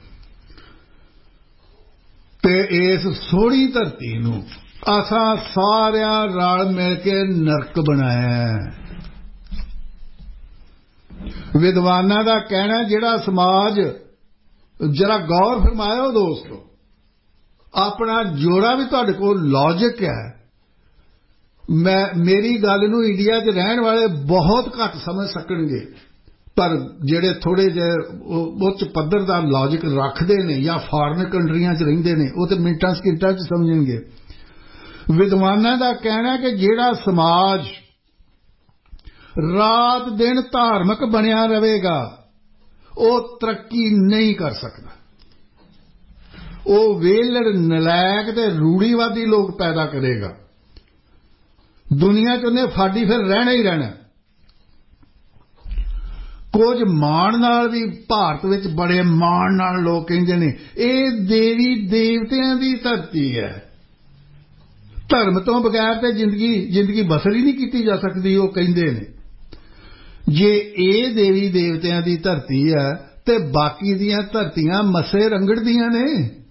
ते इस सोहनी धरती नूं असां सारियां रल मिल के नरक बनाया है। विद्वानां दा कहना जिहड़ा समाज, जरा गौर फरमायो दोस्तों, अपना जोड़ा भी तुहाडे कोल लॉजिक है। मेरी गल नूं इंडिया च रहण वाले बहुत घट समझ सकणगे, पर जिहड़े थोड़े जिहे उच्च पद्धर दा लॉजिक रखदे ने या फॉरन कंट्रियां च रहिंदे ने वो तो मिंटां सकिंटां च समझणगे। विद्वानां दा कहना कि जिहड़ा समाज रात दिन धार्मिक बनिया रहेगा वो तरक्की नहीं कर सकता। वो वेलड़ नलैक ते रूढ़ीवादी लोग पैदा करेगा। दुनिया च उन्हें फाड़ी फिर रहना ही रहना। कुछ माण नाल भी भारत विच बड़े माण नाल लोग कहंदे ने ये देवी देवतियां दी धरती है, धर्म तो बगैर ते जिंदगी बसर ही नहीं की जा सकती। वो कहंदे ने जे ये देवी देवतियां दी धरती है ते बाकी दियां धरतियां मसे रंगड़ दियां ने।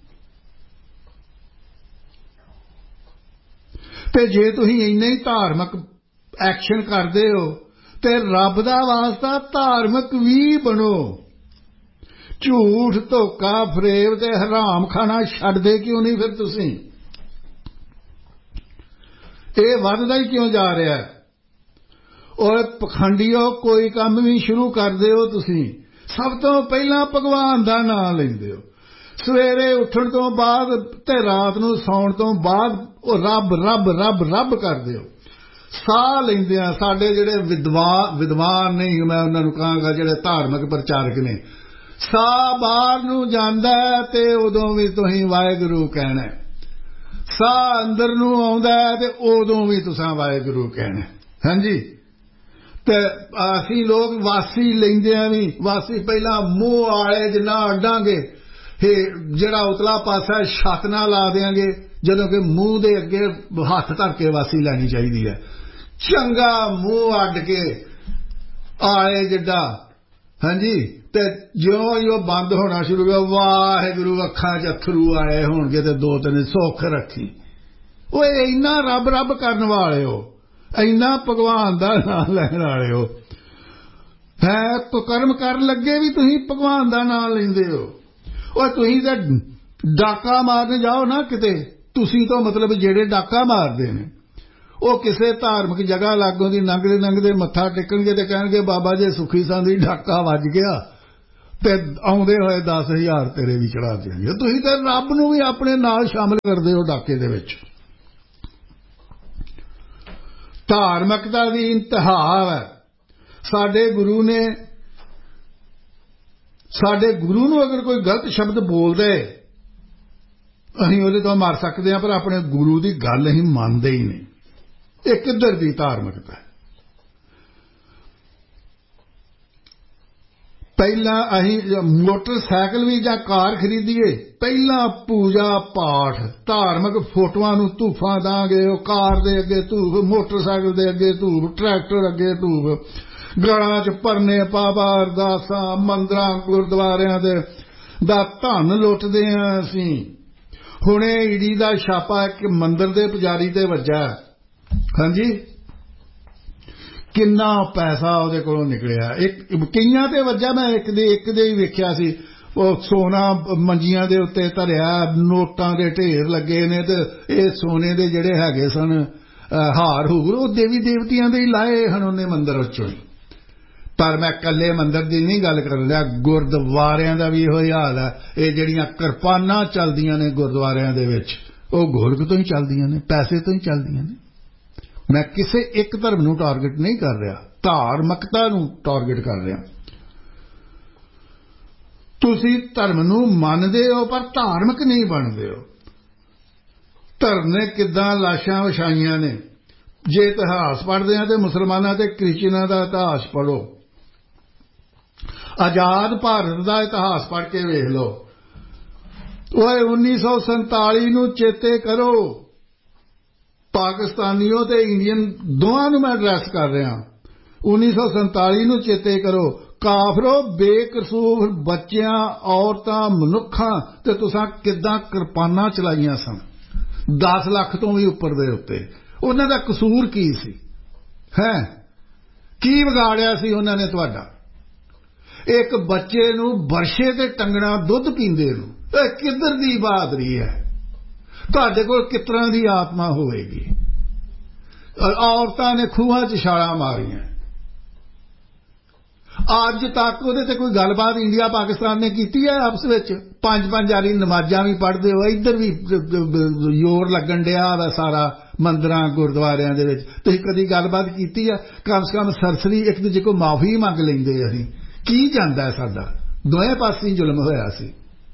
ते जे तुसीं इन्ने ही धार्मिक एक्शन करदे हो ते रब दा वास्ता धार्मिक भी बनो। झूठ धोखा फरेब ते हराम खाना छड्डदे क्यों नहीं फिर तुसीं? ये वधदा ही क्यों जा रहा है? ओए पखंडियो कोई काम भी शुरू करदे हो तुसीं सब तो पहला भगवान दा नाम लैंदे हो सवेरे उठण तो बाद ते रात नूं सौण तो बाद ओ रब रब रब रब करदे हो साह लैंदियां साडे जिहड़े विद्वान नहीं मैं उन्हां नूं कहांगा जिहड़े धार्मिक प्रचारक ने साह बाहर नूं जांदा ते उदों भी तुसीं वाहिगुरू कहना साह अंदर नूं आउंदा ते उदों भी तुसां वाहिगुरू कहना हां जी ते असीं लोग वासी लैंदियां भी वासी पहला मूँह आले जिन्ना अड्डांगे जिहड़ा उतला पासा छत नाल ला देंगे जदों कि मूँह दे अगे हथ धर के वासी लैनी चाहिदी है चंगा मूँह अड्ड के आले जिड्डा हां जी ते ज्यों ही वो बंद होना शुरू हो वाहिगुरू अखां च अथरू आए होणगे ते दो तीन सुख रखी ओए इन्ना रब रब करन वाले हो इन्ना भगवान दा नाम लैण वाले हो है कुकर्म कर लगे भी तुसीं भगवान दा नाम लैंदे हो और तुसीं ते डाका मारन जाओ ना किते तुसीं तो मतलब जेड़े डाका मारदे ने ਉਹ ਕਿਸੇ ਧਾਰਮਿਕ ਜਗ੍ਹਾ ਲਾਗੋਂ ਦੀ ਲੰਘਦੇ ਮੱਥਾ ਟੇਕਣਗੇ ਤੇ ਕਹਿਣਗੇ ਬਾਬਾ ਜੀ ਸੁਖੀ ਸੰਦੀ ਢਾਕਾ ਵੱਜ ਗਿਆ ਤੇ ਆਉਂਦੇ ਹੋਏ 10000 ਤੇਰੇ ਵੀ ਚੜਾ ਦੇਣਗੇ ਤੁਸੀਂ ਤਾਂ ਰੱਬ ਨੂੰ ਵੀ ਆਪਣੇ ਨਾਲ ਸ਼ਾਮਲ ਕਰਦੇ ਹੋ ਡਾਕੇ ਦੇ ਵਿੱਚ ਧਾਰਮਿਕਤਾ ਦੀ ਇੰਤਹਾ ਹੈ ਸਾਡੇ ਗੁਰੂ ਨੂੰ ਅਗਰ ਕੋਈ ਗਲਤ ਸ਼ਬਦ ਬੋਲਦਾ ਅਸੀਂ ਉਹਦੇ ਤੋਂ ਮਾਰ ਸਕਦੇ ਹਾਂ ਪਰ ਆਪਣੇ ਗੁਰੂ ਦੀ ਗੱਲ ਅਸੀਂ ਮੰਨਦੇ ਹੀ ਨਹੀਂ ਇਹ ਕਿੱਧਰ ਦੀ ਧਾਰਮਿਕਤਾ ਹੈ ਪਹਿਲਾਂ ਅਸੀਂ ਮੋਟਰਸਾਈਕਲ ਵੀ ਜਾਂ ਕਾਰ ਖਰੀਦੀਏ ਪਹਿਲਾਂ ਪੂਜਾ ਪਾਠ ਧਾਰਮਿਕ ਫੋਟੋਆਂ ਨੂੰ ਧੂਫਾਂ ਦਾਂਗੇ ਉਹ ਕਾਰ ਦੇ ਅੱਗੇ ਧੂਫ ਮੋਟਰਸਾਈਕਲ ਦੇ ਅੱਗੇ ਧੂਫ ਟਰੈਕਟਰ ਅੱਗੇ ਧੂਫ ਗਲਾਂ 'ਚ ਭਰਨੇ ਪਾਪਾ ਅਰਦਾਸਾਂ ਮੰਦਰਾਂ ਗੁਰਦੁਆਰਿਆਂ ਦੇ ਦਾ ਧਨ ਲੁੱਟਦੇ ਹਾਂ ਅਸੀਂ ਹੁਣੇ ਈਡੀ ਦਾ ਛਾਪਾ ਇੱਕ ਮੰਦਰ ਦੇ ਪੁਜਾਰੀ ਤੇ ਵੱਜਾ ਹਾਂਜੀ ਕਿੰਨਾ ਪੈਸਾ ਉਹਦੇ ਕੋਲੋਂ ਨਿਕਲਿਆ ਕਈਆਂ ਤੇ ਵੱਜਾ ਮੈਂ ਇੱਕ ਦੇ ਹੀ ਵੇਖਿਆ ਸੀ ਉਹ ਸੋਨਾ ਮੰਜੀਆਂ ਦੇ ਉੱਤੇ ਧਰਿਆ ਨੋਟਾਂ ਦੇ ਢੇਰ ਲੱਗੇ ਨੇ ਤੇ ਇਹ ਸੋਨੇ ਦੇ ਜਿਹੜੇ ਹੈਗੇ ਸਨ ਹਾਰ ਹੂਰ ਉਹ ਦੇਵੀ ਦੇਵਤਿਆਂ ਦੇ ਹੀ ਲਾਏ ਹਨ ਉਹਨੇ ਮੰਦਰ ਵਿੱਚੋਂ ਪਰ ਮੈਂ ਇਕੱਲੇ ਮੰਦਰ ਦੀ ਨਹੀਂ ਗੱਲ ਕਰ ਰਿਹਾ ਗੁਰਦੁਆਰਿਆਂ ਦਾ ਵੀ ਇਹੋ ਹਾਲ ਹੈ ਇਹ ਜਿਹੜੀਆਂ ਕਿਰਪਾਨਾਂ ਚੱਲਦੀਆਂ ਨੇ ਗੁਰਦੁਆਰਿਆਂ ਦੇ ਵਿੱਚ ਉਹ ਗੋਲਕ ਤੋਂ ਹੀ ਚੱਲਦੀਆਂ ਨੇ ਪੈਸੇ ਤੋਂ ਹੀ ਚੱਲਦੀਆਂ ਨੇ ਮੈਂ ਕਿਸੇ ਇੱਕ ਧਰਮ ਨੂੰ ਟਾਰਗੇਟ ਨਹੀਂ ਕਰ ਰਿਹਾ ਧਾਰਮਿਕਤਾ ਨੂੰ ਟਾਰਗੇਟ ਕਰ ਰਿਹਾ ਤੁਸੀਂ ਧਰਮ ਨੂੰ ਮੰਨਦੇ ਹੋ ਪਰ ਧਾਰਮਿਕ ਨਹੀਂ ਬਣਦੇ ਹੋ ਧਰਮ ਨੇ ਕਿੱਦਾਂ ਲਾਸ਼ਾਂ ਵਿਛਾਈਆਂ ਨੇ ਜੇ ਇਤਿਹਾਸ ਪੜ੍ਹਦੇ ਹਾਂ ਤੇ ਮੁਸਲਮਾਨਾਂ ਤੇ ਕ੍ਰਿਸਚਨਾਂ ਦਾ ਇਤਿਹਾਸ ਪੜ੍ਹੋ ਆਜ਼ਾਦ ਭਾਰਤ ਦਾ ਇਤਿਹਾਸ ਪੜ੍ਹ ਕੇ ਵੇਖ ਲਓ ਓਏ 1947 ਨੂੰ ਚੇਤੇ ਕਰੋ ਪਾਕਿਸਤਾਨੀਓ ਤੇ ਇੰਡੀਅਨ ਦੋਵਾਂ ਨੂੰ ਮੈਂ ਐਡਰੈਸ ਕਰ ਰਿਹਾ 1947 ਨੂੰ ਚੇਤੇ ਕਰੋ ਕਾਫਰੋ ਬੇਕਸੂਰ ਬੱਚਿਆਂ ਔਰਤਾਂ ਮਨੁੱਖਾਂ ਤੇ ਤੁਸੀਂ ਕਿੱਦਾਂ ਕਿਰਪਾਨਾਂ ਚਲਾਈਆਂ ਸਨ 10 ਲੱਖ ਤੋਂ ਵੀ ਉੱਪਰ ਦੇ ਉੱਤੇ ਉਹਨਾਂ ਦਾ ਕਸੂਰ ਕੀ ਸੀ ਹੈ ਕੀ ਵਿਗਾੜਿਆ ਸੀ ਉਹਨਾਂ ਨੇ ਤੁਹਾਡਾ ਇੱਕ ਬੱਚੇ ਨੂੰ ਬਰਸ਼ੇ ਤੇ ਟੰਗਣਾ ਦੁੱਧ ਪੀਂਦੇ ਨੂੰ ਇਹ ਕਿੱਧਰ ਦੀ ਬਹਾਦਰੀ ਹੈ ਤੁਹਾਡੇ ਕੋਲ ਕਿਸ ਤਰ੍ਹਾਂ ਦੀ ਆਤਮਾ ਹੋਵੇਗੀ ਔਰਤਾਂ ਨੇ ਖੂਹਾਂ 'ਚ ਛਾਲਾਂ ਮਾਰੀਆਂ ਅੱਜ ਤੱਕ ਉਹਦੇ ਤੇ ਕੋਈ ਗੱਲਬਾਤ ਇੰਡੀਆ ਪਾਕਿਸਤਾਨ ਨੇ ਕੀਤੀ ਹੈ ਆਪਸ ਵਿੱਚ 5-5 ਵਾਰੀ ਨਮਾਜ਼ਾਂ ਵੀ ਪੜ੍ਹਦੇ ਹੋ ਇੱਧਰ ਵੀ ਜ਼ੋਰ ਲੱਗਣ ਡਿਆ ਵਾ ਸਾਰਾ ਮੰਦਰਾਂ ਗੁਰਦੁਆਰਿਆਂ ਦੇ ਵਿੱਚ ਤੁਸੀਂ ਕਦੀ ਗੱਲਬਾਤ ਕੀਤੀ ਹੈ ਕਮ ਸੇ ਕਮ ਸਰਸਰੀ ਇੱਕ ਦੂਜੇ ਕੋਲ ਮਾਫੀ ਮੰਗ ਲੈਂਦੇ ਅਸੀਂ ਕੀ ਜਾਂਦਾ ਸਾਡਾ ਦੋਵੇਂ ਪਾਸੇ ਜ਼ੁਲਮ ਹੋਇਆ ਸੀ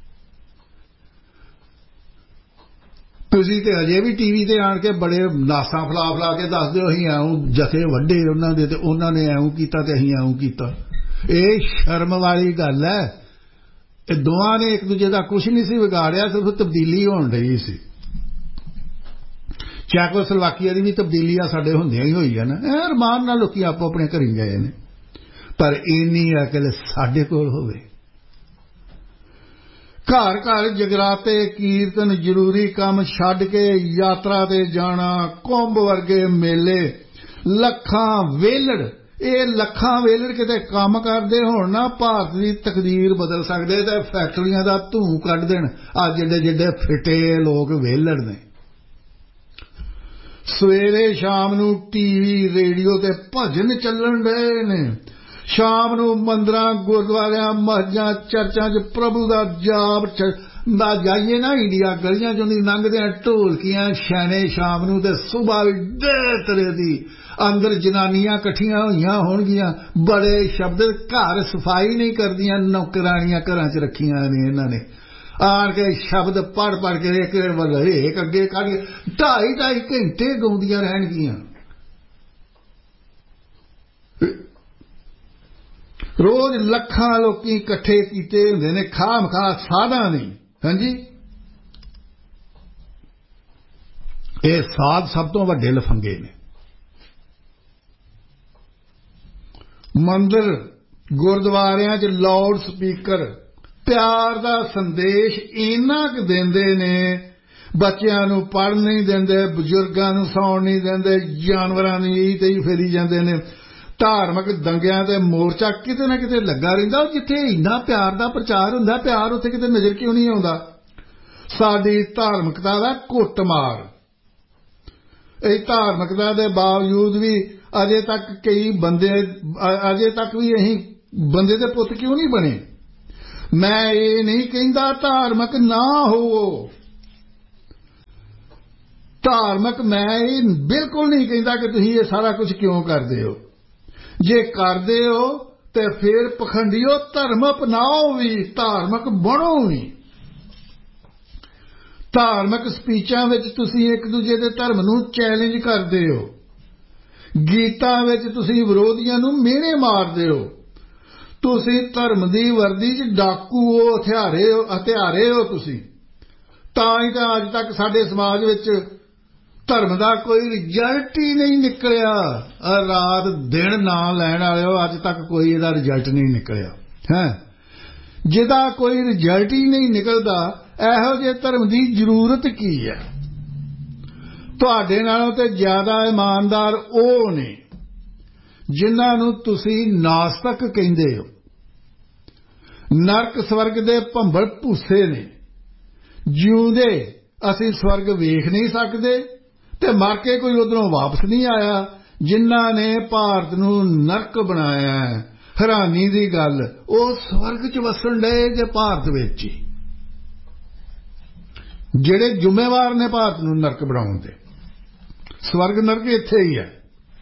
ਤੁਸੀਂ ਤੇ ਅਜੇ ਵੀ ਟੀਵੀ ਤੇ ਆਣ ਕੇ ਬੜੇ ਨਾਸਾਂ ਫਲਾ ਕੇ ਦੱਸਦੇ ਹੋ ਅਸੀਂ ਐਉਂ ਜਥੇ ਵੱਡੇ ਉਹਨਾਂ ਦੇ ਤੇ ਉਹਨਾਂ ਨੇ ਐਉਂ ਕੀਤਾ ਤੇ ਅਸੀਂ ਐਉਂ ਕੀਤਾ ਇਹ ਸ਼ਰਮ ਵਾਲੀ ਗੱਲ ਹੈ ਇਹ ਦੋਵਾਂ ਨੇ ਇੱਕ ਦੂਜੇ ਦਾ ਕੁਝ ਨਹੀਂ ਸੀ ਵਿਗਾੜਿਆ ਸਿਰਫ ਤਬਦੀਲੀ ਹੋਣ ਰਹੀ ਸੀ ਚੈਕੋਸਲੋਵਾਕੀਆ ਦੀ ਵੀ ਤਬਦੀਲੀ ਆ ਸਾਡੇ ਹੁੰਦਿਆਂ ਹੀ ਹੋਈ ਹੈ ਨਾ ਅਰਮਾਨ ਨਾਲ ਲੋਕੀ ਆਪੋ ਆਪਣੇ ਘਰੀ ਗਏ ਨੇ ਪਰ ਇੰਨੀ ਅਕਲ ਸਾਡੇ ਕੋਲ ਹੋਵੇ ਘਰ ਘਰ ਜਗਰਾਤੇ ਕੀਰਤਨ ਜ਼ਰੂਰੀ ਕੰਮ ਛੱਡ ਕੇ ਯਾਤਰਾ ਤੇ ਜਾਣਾ ਕੁੰਭ ਵਰਗੇ ਮੇਲੇ ਲੱਖਾਂ ਵੇਲੜ ਇਹ ਲੱਖਾਂ ਵੇਲੜ ਕਿਤੇ ਕੰਮ ਕਰਦੇ ਹੋਣ ਨਾ ਭਾਰਤ ਦੀ ਤਕਦੀਰ ਬਦਲ ਸਕਦੇ ਤੇ ਫੈਕਟਰੀਆਂ ਦਾ ਧੂੰ ਕੱਢ ਦੇਣ ਆ ਜਿਹੜੇ ਫਿੱਟੇ ਲੋਕ ਵੇਲੜ ਨੇ ਸਵੇਰੇ ਸ਼ਾਮ ਨੂੰ ਟੀਵੀ ਰੇਡੀਓ ਤੇ ਭਜਨ ਚੱਲਣ ਰਹੇ ਨੇ। ਸ਼ਾਮ ਨੂੰ ਮੰਦਰਾਂ ਗੁਰਦੁਆਰਿਆਂ ਮਸਜਿਦਾਂ ਚਰਚਾਂ 'ਚ ਪ੍ਰਭੂ ਦਾ ਜਾਪ ਜਾਈਏ ਨਾ ਇੰਡੀਆ ਗਲੀਆਂ 'ਚੋਂ ਦੀ ਲੰਘਦਿਆਂ ਢੋਲਕੀਆਂ ਛੈਣੇ ਸ਼ਾਮ ਨੂੰ ਤੇ ਸੁਬਾਹ ਡੇ ਤਰ੍ਹਾਂ ਦੀ ਅੰਦਰ ਜਨਾਨੀਆਂ ਇਕੱਠੀਆਂ ਹੋਈਆਂ ਹੋਣਗੀਆਂ। ਬੜੇ ਸ਼ਬਦ ਘਰ ਸਫਾਈ ਨਹੀਂ ਕਰਦੀਆਂ ਨੌਕਰਾਣੀਆਂ ਘਰਾਂ 'ਚ ਰੱਖੀਆਂ ਨੇ ਇਹਨਾਂ ਨੇ। ਆਣ ਕੇ ਸ਼ਬਦ ਪੜ੍ਹ ਕੇ ਇੱਕ ਹਰੇਕ ਅੱਗੇ ਕੱਢ ਕੇ 2.5 ਘੰਟੇ ਗਾਉਂਦੀਆਂ ਰਹਿਣਗੀਆਂ। ਰੋਜ਼ ਲੱਖਾਂ ਲੋਕੀ ਇਕੱਠੇ ਕੀਤੇ ਹੁੰਦੇ ਨੇ ਖਾਮਖਾ ਸਾਧਾਂ ਨਹੀਂ। ਹਾਂਜੀ, ਇਹ ਸਾਧ ਸਭ ਤੋਂ ਵੱਡੇ ਲਫੰਗੇ ਨੇ। ਮੰਦਰ ਗੁਰਦੁਆਰਿਆਂ 'ਚ ਲਾਊਡ ਸਪੀਕਰ ਪਿਆਰ ਦਾ ਸੰਦੇਸ਼ ਇੰਨਾ ਕੁ ਦਿੰਦੇ ਨੇ, ਬੱਚਿਆਂ ਨੂੰ ਪੜ੍ਹਨ ਨਹੀਂ ਦਿੰਦੇ, ਬਜ਼ੁਰਗਾਂ ਨੂੰ ਸੌਣ ਨਹੀਂ ਦਿੰਦੇ, ਜਾਨਵਰਾਂ ਨੂੰ ਇਹੀ ਤੇ ਹੀ ਫੇਰੀ ਜਾਂਦੇ ਨੇ। ਧਾਰਮਿਕ ਦੰਗਿਆਂ ਤੇ ਮੋਰਚਾ ਕਿਤੇ ਨਾ ਕਿਤੇ ਲੱਗਾ ਰਹਿੰਦਾ। ਜਿੱਥੇ ਇੰਨਾ ਪਿਆਰ ਦਾ ਪ੍ਰਚਾਰ ਹੁੰਦਾ, ਪਿਆਰ ਉੱਥੇ ਕਿਤੇ ਨਜ਼ਰ ਕਿਉਂ ਨਹੀਂ ਆਉਂਦਾ? ਸਾਡੀ ਧਾਰਮਿਕਤਾ ਦਾ ਕੁੱਟਮਾਰ। ਇਹ ਧਾਰਮਿਕਤਾ ਦੇ ਬਾਵਜੂਦ ਵੀ ਅਜੇ ਤੱਕ ਕਈ ਬੰਦੇ ਅਜੇ ਤੱਕ ਵੀ ਅਸੀਂ ਬੰਦੇ ਦੇ ਪੁੱਤ ਕਿਉਂ ਨਹੀਂ ਬਣੇ? ਮੈਂ ਇਹ ਨਹੀਂ ਕਹਿੰਦਾ ਧਾਰਮਿਕ ਨਾ ਹੋਵੋ, ਧਾਰਮਿਕ ਮੈਂ ਇਹ ਬਿਲਕੁਲ ਨਹੀਂ ਕਹਿੰਦਾ ਕਿ ਤੁਸੀਂ ਇਹ ਸਾਰਾ ਕੁਝ ਕਿਉਂ ਕਰਦੇ ਹੋ। ਜੇ ਕਰਦੇ ਹੋ ਤੇ ਫਿਰ ਪਖੰਡੀਓ ਧਰਮ ਅਪਣਾਓ ਵੀ, ਧਾਰਮਿਕ ਬਣੋ ਵੀ। ਧਾਰਮਿਕ ਸਪੀਚਾਂ ਵਿੱਚ ਤੁਸੀਂ ਇੱਕ ਦੂਜੇ ਦੇ ਧਰਮ ਨੂੰ ਚੈਲੰਜ ਕਰਦੇ ਹੋ। ਗੀਤਾਂ ਵਿੱਚ ਤੁਸੀਂ ਵਿਰੋਧੀਆਂ ਨੂੰ ਮਿਹਣੇ ਮਾਰਦੇ ਹੋ। ਤੁਸੀਂ ਧਰਮ ਦੀ ਵਰਦੀ 'ਚ ਡਾਕੂ ਹੋ, ਹਥਿਆਰੇ ਹੋ ਤੁਸੀਂ। ਤਾਂ ਹੀ ਤਾਂ ਅੱਜ ਤੱਕ ਸਾਡੇ ਸਮਾਜ ਵਿੱਚ ਧਰਮ ਦਾ ਕੋਈ ਰਿਜ਼ਲਟ ਹੀ ਨਹੀਂ ਨਿਕਲਿਆ। ਰਾਤ ਦਿਨ ਨਾਂ ਲੈਣ ਵਾਲਿਓ, ਅੱਜ ਤੱਕ ਕੋਈ ਇਹਦਾ ਰਿਜ਼ਲਟ ਨਹੀਂ ਨਿਕਲਿਆ ਹੈ। ਜਿਹਦਾ ਕੋਈ ਰਿਜ਼ਲਟ ਹੀ ਨਹੀਂ ਨਿਕਲਦਾ, ਇਹੋ ਜਿਹੇ ਧਰਮ ਦੀ ਜ਼ਰੂਰਤ ਕੀ ਹੈ? ਤੁਹਾਡੇ ਨਾਲੋਂ ਤੇ ਜ਼ਿਆਦਾ ਇਮਾਨਦਾਰ ਉਹ ਨੇ ਜਿਨ੍ਹਾਂ ਨੂੰ ਤੁਸੀਂ ਨਾਸਤਕ ਕਹਿੰਦੇ ਹੋ। ਨਰਕ ਸਵਰਗ ਦੇ ਭੰਬਲ ਭੂਸੇ ਨੇ। ਜਿਉਂਦੇ ਅਸੀਂ ਸਵਰਗ ਵੇਖ ਨਹੀਂ ਸਕਦੇ ਤੇ ਮਰ ਕੇ ਕੋਈ ਉਧਰੋਂ ਵਾਪਸ ਨਹੀਂ ਆਇਆ। ਜਿਨ੍ਹਾਂ ਨੇ ਭਾਰਤ ਨੂੰ ਨਰਕ ਬਣਾਇਆ, ਹੈਰਾਨੀ ਦੀ ਗੱਲ, ਉਹ ਸਵਰਗ 'ਚ ਵਸਣ ਡਏ ਜੇ ਭਾਰਤ ਵਿੱਚ ਹੀ। ਜਿਹੜੇ ਜ਼ਿੰਮੇਵਾਰ ਨੇ ਭਾਰਤ ਨੂੰ ਨਰਕ ਬਣਾਉਣ ਦੇ, ਸਵਰਗ ਨਰਕ ਇੱਥੇ ਹੀ ਹੈ।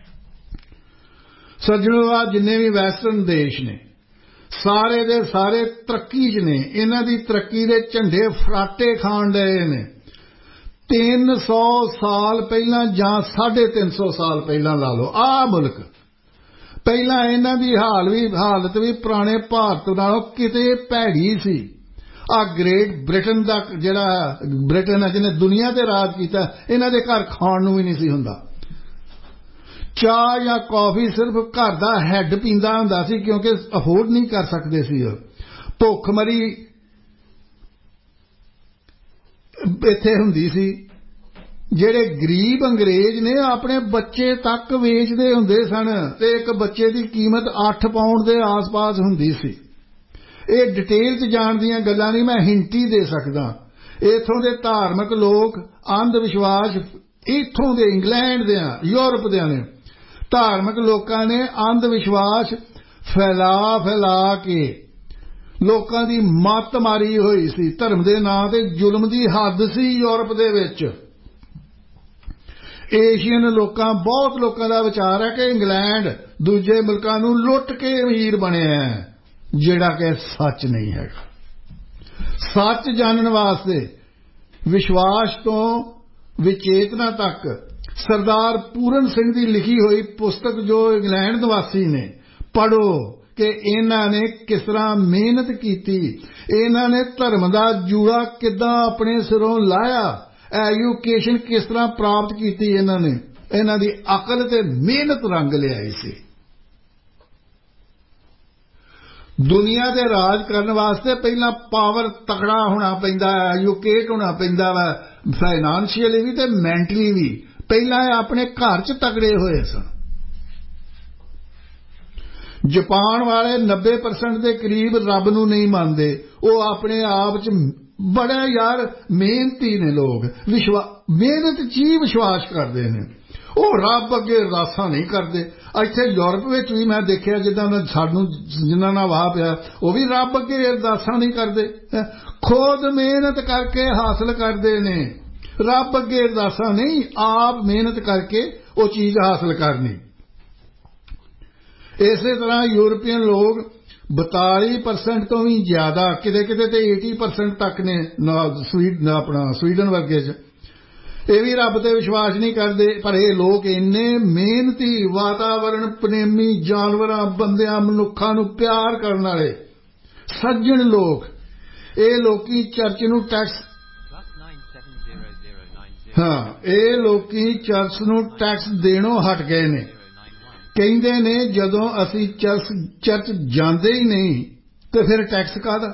ਸੱਜਣੋ, ਆ ਜਿੰਨੇ ਵੀ ਵੈਸਟਰਨ ਦੇਸ਼ ਨੇ ਸਾਰੇ ਦੇ ਸਾਰੇ ਤਰੱਕੀ 'ਚ ਨੇ। ਇਹਨਾਂ ਦੀ ਤਰੱਕੀ ਦੇ ਝੰਡੇ ਫਰਾਟੇ ਖਾਣ ਡਏ ਨੇ। 300 ਸਾਲ ਪਹਿਲਾਂ ਜਾਂ 350 ਸਾਲ ਪਹਿਲਾਂ ਲਾ ਲਓ, ਆਹ ਮੁਲਕ ਪਹਿਲਾਂ ਇਹਨਾਂ ਦੀ ਹਾਲਤ ਵੀ ਪੁਰਾਣੇ ਭਾਰਤ ਨਾਲੋਂ ਕਿਤੇ ਭੈੜੀ ਸੀ। ਆ ਗ੍ਰੇਟ ਬ੍ਰਿਟਨ ਦਾ ਜਿਹੜਾ ਬ੍ਰਿਟਨ ਹੈ ਜਿਹਨੇ ਦੁਨੀਆ ਤੇ ਰਾਜ ਕੀਤਾ, ਇਹਨਾਂ ਦੇ ਘਰ ਖਾਣ ਨੂੰ ਵੀ ਨਹੀਂ ਸੀ ਹੁੰਦਾ। ਚਾਹ ਜਾਂ ਕੌਫੀ ਸਿਰਫ ਘਰ ਦਾ ਹੈੱਡ ਪੀਂਦਾ ਹੁੰਦਾ ਸੀ, ਕਿਉਂਕਿ ਅਫੋਰਡ ਨਹੀਂ ਕਰ ਸਕਦੇ ਸੀ। ਭੁੱਖਮਰੀ ਇੱਥੇ ਹੁੰਦੀ ਸੀ। ਜਿਹੜੇ ਗਰੀਬ ਅੰਗਰੇਜ਼ ਨੇ ਆਪਣੇ ਬੱਚੇ ਤੱਕ ਵੇਚਦੇ ਹੁੰਦੇ ਸਨ ਤੇ ਇੱਕ ਬੱਚੇ ਦੀ ਕੀਮਤ 8 ਪਾਉਂਡ ਦੇ ਆਸ-ਪਾਸ ਹੁੰਦੀ ਸੀ। ਇਹ ਡਿਟੇਲ 'ਚ ਜਾਣ ਦੀਆਂ ਗੱਲਾਂ ਨਹੀਂ, ਮੈਂ ਹਿੰਟ ਹੀ ਦੇ ਸਕਦਾ। ਇੱਥੋਂ ਦੇ ਧਾਰਮਿਕ ਲੋਕ ਅੰਧ ਵਿਸ਼ਵਾਸ, ਇੱਥੋਂ ਦੇ ਇੰਗਲੈਂਡ ਦੇ ਯੂਰਪ ਦੇ ਨੇ ਧਾਰਮਿਕ ਲੋਕਾਂ ਨੇ ਅੰਧ ਵਿਸ਼ਵਾਸ ਫੈਲਾ ਕੇ ਲੋਕਾਂ ਦੀ ਮੱਤ ਮਾਰੀ ਹੋਈ ਸੀ। ਧਰਮ ਦੇ ਨਾਂ ਤੇ ਜ਼ੁਲਮ ਦੀ ਹੱਦ ਸੀ ਯੂਰਪ ਦੇ ਵਿੱਚ। ਏਸ਼ੀਅਨ ਲੋਕਾਂ, ਬਹੁਤ ਲੋਕਾਂ ਦਾ ਵਿਚਾਰ ਹੈ ਕਿ ਇੰਗਲੈਂਡ ਦੂਜੇ ਮੁਲਕਾਂ ਨੂੰ ਲੁੱਟ ਕੇ ਅਮੀਰ ਬਣਿਆ ਹੈ, ਜਿਹੜਾ ਕਿ ਸੱਚ ਨਹੀਂ ਹੈਗਾ। ਸੱਚ ਜਾਣਨ ਵਾਸਤੇ ਵਿਸ਼ਵਾਸ ਤੋਂ ਵਿਚੇਤਨਾ ਤੱਕ ਸਰਦਾਰ ਪੂਰਨ ਸਿੰਘ ਦੀ ਲਿਖੀ ਹੋਈ ਪੁਸਤਕ ਜੋ ਇੰਗਲੈਂਡ ਨਿਵਾਸੀ ਨੇ ਪੜ੍ਹੋ ਕਿ ਇਹਨਾਂ ਨੇ ਕਿਸ ਤਰ੍ਹਾਂ ਮਿਹਨਤ ਕੀਤੀ, ਇਹਨਾਂ ਨੇ ਧਰਮ ਦਾ ਜੂੜਾ ਕਿੱਦਾਂ ਆਪਣੇ ਸਿਰੋਂ ਲਾਇਆ, ਐਜੂਕੇਸ਼ਨ ਕਿਸ ਤਰ੍ਹਾਂ ਪ੍ਰਾਪਤ ਕੀਤੀ। ਇਹਨਾਂ ਨੇ ਇਹਨਾਂ ਦੀ ਅਕਲ ਤੇ ਮਿਹਨਤ ਰੰਗ ਲਿਆਈ ਸੀ। ਦੁਨੀਆ ਦੇ ਰਾਜ ਕਰਨ ਵਾਸਤੇ ਪਹਿਲਾਂ ਪਾਵਰ ਤਕੜਾ ਹੋਣਾ ਪੈਂਦਾ ਹੈ, ਐਜੂਕੇਟ ਹੋਣਾ ਪੈਂਦਾ ਵਾ, ਫਾਈਨਾਂਸ਼ੀਅਲੀ ਵੀ ਤੇ ਮੈਂਟਲੀ ਵੀ। ਪਹਿਲਾਂ ਇਹ ਆਪਣੇ ਘਰ 'ਚ ਤਕੜੇ ਹੋਏ ਸਨ। ਜਾਪਾਨ ਵਾਲੇ 90% ਦੇ ਕਰੀਬ ਰੱਬ ਨੂੰ ਨਹੀਂ ਮੰਨਦੇ। ਉਹ ਆਪਣੇ ਆਪ 'ਚ बड़े यार मेहनती ने लोग, मेहनत च ही विश्वास करते हैं। वो रब अगे अरदासां नहीं करते। इत्थे यूरोप विच भी मैं देखिया जिद्दां सानूं जिन्हां नाल वाह पिया वो भी रब अगे अरदासां नहीं करते, खुद मेहनत करके हासिल करते ने। रब अगे अरदासां नहीं, आप मेहनत करके वो चीज़ हासिल करनी। इसे तरह यूरोपीयन लोग 42% तो भी ज्यादा, किते किते ते 80% तक ने अपना स्वीडन वर्गे च, ये भी रब ते विश्वास नहीं करते। पर ये लोग इन्ने मेहनती, वातावरण प्रेमी, जानवरां, बंदियां, मनुक्खां नूं प्यार करने वाले सज्जन लोग, ये लोकी चर्च नूं टैक्स, हाँ, ये लोकी चर्च नूं टैक्स देणों हट गए ने। कहते ने जदों असी चर्च जाते ही नहीं तो फिर tax काहदा।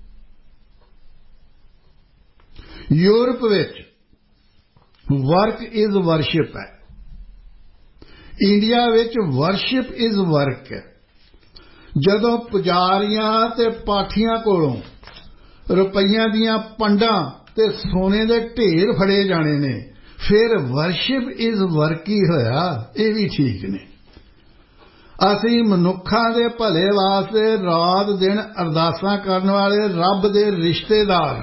Europe which work is worship है, India which worship is work है। जदों पुजारियां ते पाठियां कोलों रुपईयां दियां पंडां ते सोने दे ढेर फड़े जाने ने, फिर वर्शिप इज वर्क ही होया। ये भी ठीक ने। असी मनुखा दे भले वास्ते रात दिन अरदासां करने वाले रब दे रिश्तेदार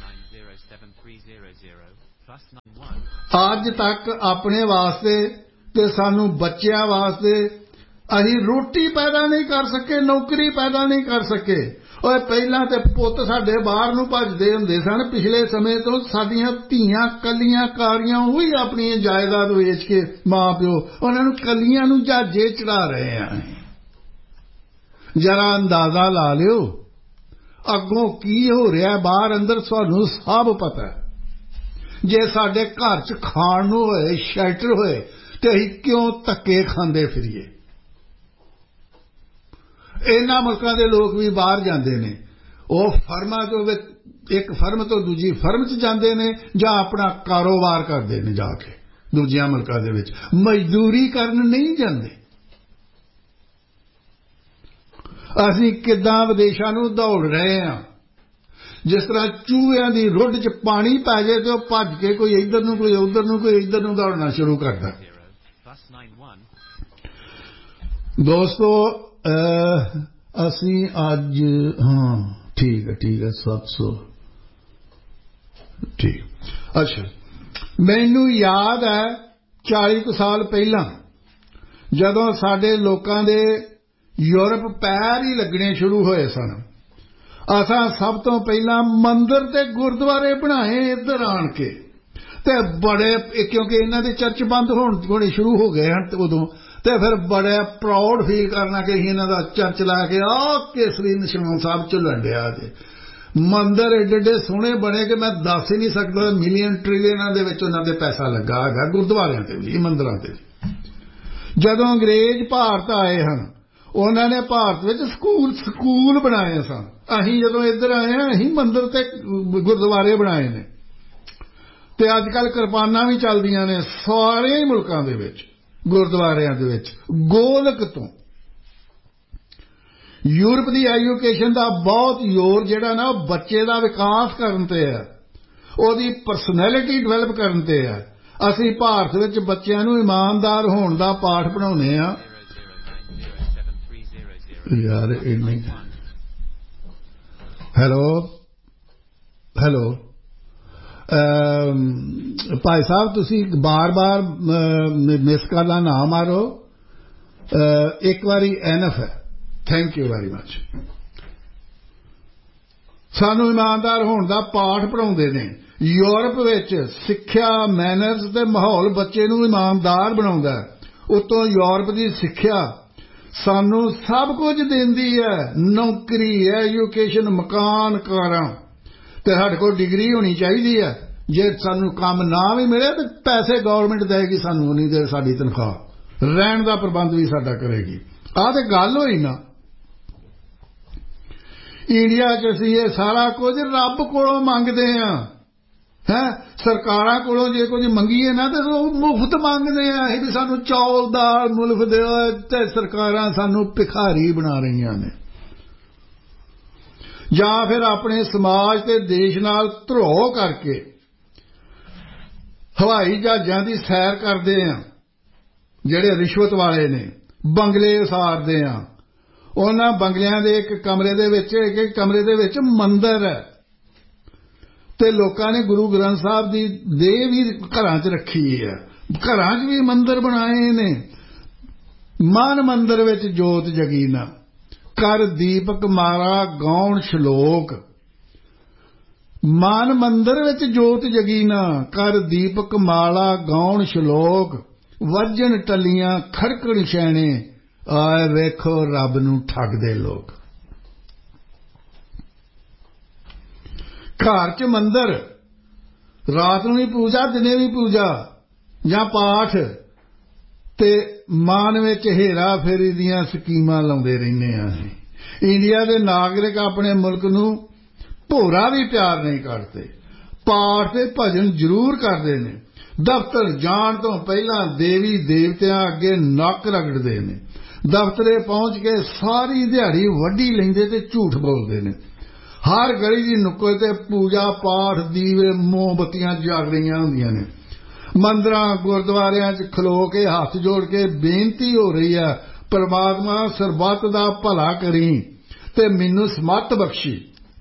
अज तक अपने वास्ते ते सानू बच्चियां वास्ते असी रोटी पैदा नहीं कर सके, नौकरी पैदा नहीं कर सके। और पहला ते पुत साडे बाहर नूं भजदे हुंदे सन। पिछले समय तो साडियां धीआं कलियां कारियां ही अपनी जायदाद वेच के मां प्यो उन्हां नूं कलियां नूं जहाजे चढ़ा रहे हैं। जरा अंदाजा ला लियो अगों की हो रहा बाहर अंदर, सानूं सब पता है। जे साडे घर च खाण नूं होए, शैल्टर होए, ते असीं क्यों धक्के खांदे फिरीए। इन्हां मुल्कां दे लोग भी बाहर जांदे ने, ਉਹ ਫਰਮਾਂ ਤੋਂ एक फर्म तो दूजी फर्म च जाते हैं ਜਾਂ अपना कारोबार करते हैं जाके दूजिया मुल्कों के विच, मजदूरी करन नहीं जाते। असीं किदां विदेशां नूं दौड़ रहे हैं, जिस तरह चूहियां दी रुढ़ च पानी पै जाए तो भज के कोई इधर नूं कोई उधर नूं कोई इधर नूं दौड़ना शुरू करता। दोस्तों असीं अज हाँ ठीक है 700 ठीक। अच्छा, मैनू याद है 40 साल पहला जदों साडे लोकां दे यूरोप पैर ही लगने शुरू होए सन, असां सब तो पहला मंदिर ते गुरुद्वारे बनाए इधर आण के, ते बड़े क्योंकि इन्हां दे चर्च बंद होने शुरू हो गए हैं उदों, ते फिर बड़े प्राउड फील करना कि इन्हां दा चर्च ला के केसरी निशान साहब झुलन डिया जे मंदिर एडे एडे सोहणे बने कि मैं दस ही नहीं सकता मिलियन ट्रिलियन दे विच उन्हां दे पैसा लगा है गुरुद्वारियां ते भी मंदिरां ते। जदों अंग्रेज भारत आए हैं उन्होंने ने भारत विच स्कूल बनाए सन, असीं जदों इधर आए हैं असीं मंदिर ते गुरुद्वारे बनाए ने, ते अजकल किरपानां भी चलदियां ने सारे मुल्कां दे विच गुरुद्वारियां दे विच गोलक तो। यूरोप की एजुकेशन का बहुत जोर जिहड़ा ना बच्चे का विकास करन ते है, ओहदी परसनैलिटी डिवेलप करन ते है। असीं भारत विच बच्चों नूं ईमानदार होण दा पाठ पढ़ाउने आ। यार इन्नी हेलो भाई साहब तुसी बार बार मिस कॉलां ना मारो, एक बारी एनफ है। Thank you very much. सानू ईमानदार होने का पाठ पढ़ाउंदे ने। यूरोप विच सिक्ख्या मैनर्स ते माहौल बच्चे नूं ईमानदार बनाउंदा है। उत्तों यूरोप की सिक्ख्या सानू सब कुछ देंदी है, नौकरी एजुकेशन मकान कारां, ते साडे कोल डिग्री होनी चाहिए है। जे सानू काम ना भी मिले तो पैसे गवर्नमेंट देगी सानू, उन्नी देर साडी तनख्वाह, रहन का प्रबंध भी साडा करेगी। आह ते गल होई ना। इंडिया च असीं ये सारा कुछ रब कोलों मंगदे हां हैं, सरकारां कोलों जे कुछ मंगीए ना तो मुफ्त मंगदे हां भी सानू चौल दाल मुल्क दिओ, ते सरकारां सानू भिखारी बना रहीआं ने। ਜਾਂ ਫਿਰ ਆਪਣੇ ਸਮਾਜ ਤੇ ਦੇਸ਼ ਨਾਲ ਧਰੋਹ ਕਰਕੇ ਹਵਾਈ ਜਹਾਜ਼ਾਂ ਦੀ ਸੈਰ ਕਰਦੇ ਆ, ਜਿਹੜੇ ਰਿਸ਼ਵਤ ਵਾਲੇ ਨੇ, ਬੰਗਲੇ ਉਸਾਰਦੇ ਆ। ਉਹਨਾਂ ਬੰਗਲਿਆਂ ਦੇ ਇੱਕ ਕਮਰੇ ਦੇ ਵਿੱਚ ਮੰਦਿਰ ਹੈ ਤੇ ਲੋਕਾਂ ਨੇ ਗੁਰੂ ਗ੍ਰੰਥ ਸਾਹਿਬ ਦੀ ਦੇਹ ਵੀ ਘਰਾਂ 'ਚ ਰੱਖੀ ਹੈ, ਘਰਾਂ 'ਚ ਵੀ ਮੰਦਿਰ ਬਣਾਏ ਨੇ। ਮਨ ਮੰਦਿਰ ਵਿੱਚ ਜੋਤ ਜਗੀ ਨਾ, ਕਰ ਦੀਪਕ ਮਾਰਾ ਗਾਉਣ ਸ਼ਲੋਕ। ਮਨ ਮੰਦਿਰ ਵਿੱਚ ਜੋਤ ਜਗੀ ਨਾ, ਕਰ ਦੀਪਕ ਮਾਲਾ ਗਾਉਣ ਸ਼ਲੋਕ। ਵੱਜਣ ਟੱਲੀਆਂ ਖੜਕਣ ਛੈਣੇ, ਆਏ ਵੇਖੋ ਰੱਬ ਨੂੰ ਠੱਗਦੇ ਲੋਕ। ਘਰ 'ਚ ਮੰਦਿਰ, ਰਾਤ ਨੂੰ ਵੀ ਪੂਜਾ, ਦਿਨੇ ਵੀ ਪੂਜਾ ਜਾਂ ਪਾਠ, ਤੇ ਮਨ ਵਿੱਚ ਹੇਰਾ ਫੇਰੀ ਦੀਆਂ ਸਕੀਮਾਂ ਲਾਉਂਦੇ ਰਹਿੰਦੇ ਆ। ਇੰਡੀਆ ਦੇ ਨਾਗਰਿਕ ਆਪਣੇ ਮੁਲਕ ਨੂੰ ਭੋਰਾ ਵੀ ਪਿਆਰ ਨਹੀਂ ਕਰਦੇ। ਪਾਠ ਤੇ ਭਜਨ ਜ਼ਰੂਰ ਕਰਦੇ ਨੇ। ਦਫ਼ਤਰ ਜਾਣ ਤੋਂ ਪਹਿਲਾਂ ਦੇਵੀ ਦੇਵਤਿਆਂ ਅੱਗੇ ਨੱਕ ਰਗੜਦੇ ਨੇ। ਦਫ਼ਤਰੇ ਪਹੁੰਚ ਕੇ ਸਾਰੀ ਦਿਹਾੜੀ ਵੱਢੀ ਲੈਂਦੇ ਤੇ ਝੂਠ ਬੋਲਦੇ ਨੇ। ਹਰ ਗਲੀ ਦੀ ਨੁੱਕਰ ਤੇ ਪੂਜਾ ਪਾਠ, ਦੀਵੇ, ਮੋਮਬੱਤੀਆਂ ਜਗ ਰਹੀਆਂ ਹੁੰਦੀਆਂ ਨੇ। ਮੰਦਰਾਂ ਗੁਰਦੁਆਰਿਆਂ 'ਚ ਖਲੋ ਕੇ ਹੱਥ ਜੋੜ ਕੇ ਬੇਨਤੀ ਹੋ ਰਹੀ ਹੈ, ਪਰਮਾਤਮਾ ਸਰਬੱਤ ਦਾ ਭਲਾ ਕਰੀ ਤੇ ਮੈਨੂੰ ਸਮੱਤ ਬਖਸ਼ੀ।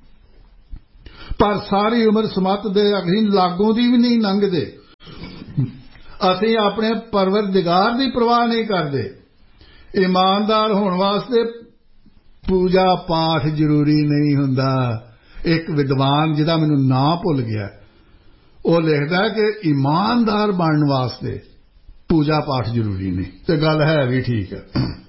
ਪਰ ਸਾਰੀ ਉਮਰ ਸਮੱਤ ਦੇ ਅਖੀਰ ਲਾਗੋਂ ਦੀ ਵੀ ਨਹੀਂ ਲੰਘਦੇ। ਅਸੀਂ ਆਪਣੇ ਪਰਵਰਦਿਗਾਰ ਦੀ ਪਰਵਾਹ ਨਹੀਂ ਕਰਦੇ। ਇਮਾਨਦਾਰ ਹੋਣ ਵਾਸਤੇ ਪੂਜਾ ਪਾਠ ਜ਼ਰੂਰੀ ਨਹੀਂ ਹੁੰਦਾ। ਇੱਕ ਵਿਦਵਾਨ ਜਿਹਦਾ ਮੈਨੂੰ ਨਾਂ ਭੁੱਲ ਗਿਆ, ਉਹ ਲਿਖਦਾ ਕਿ ਇਮਾਨਦਾਰ ਬਣਨ ਵਾਸਤੇ ਪੂਜਾ ਪਾਠ ਜ਼ਰੂਰੀ ਨਹੀਂ, ਤੇ ਗੱਲ ਹੈ ਵੀ ਠੀਕ ਹੈ।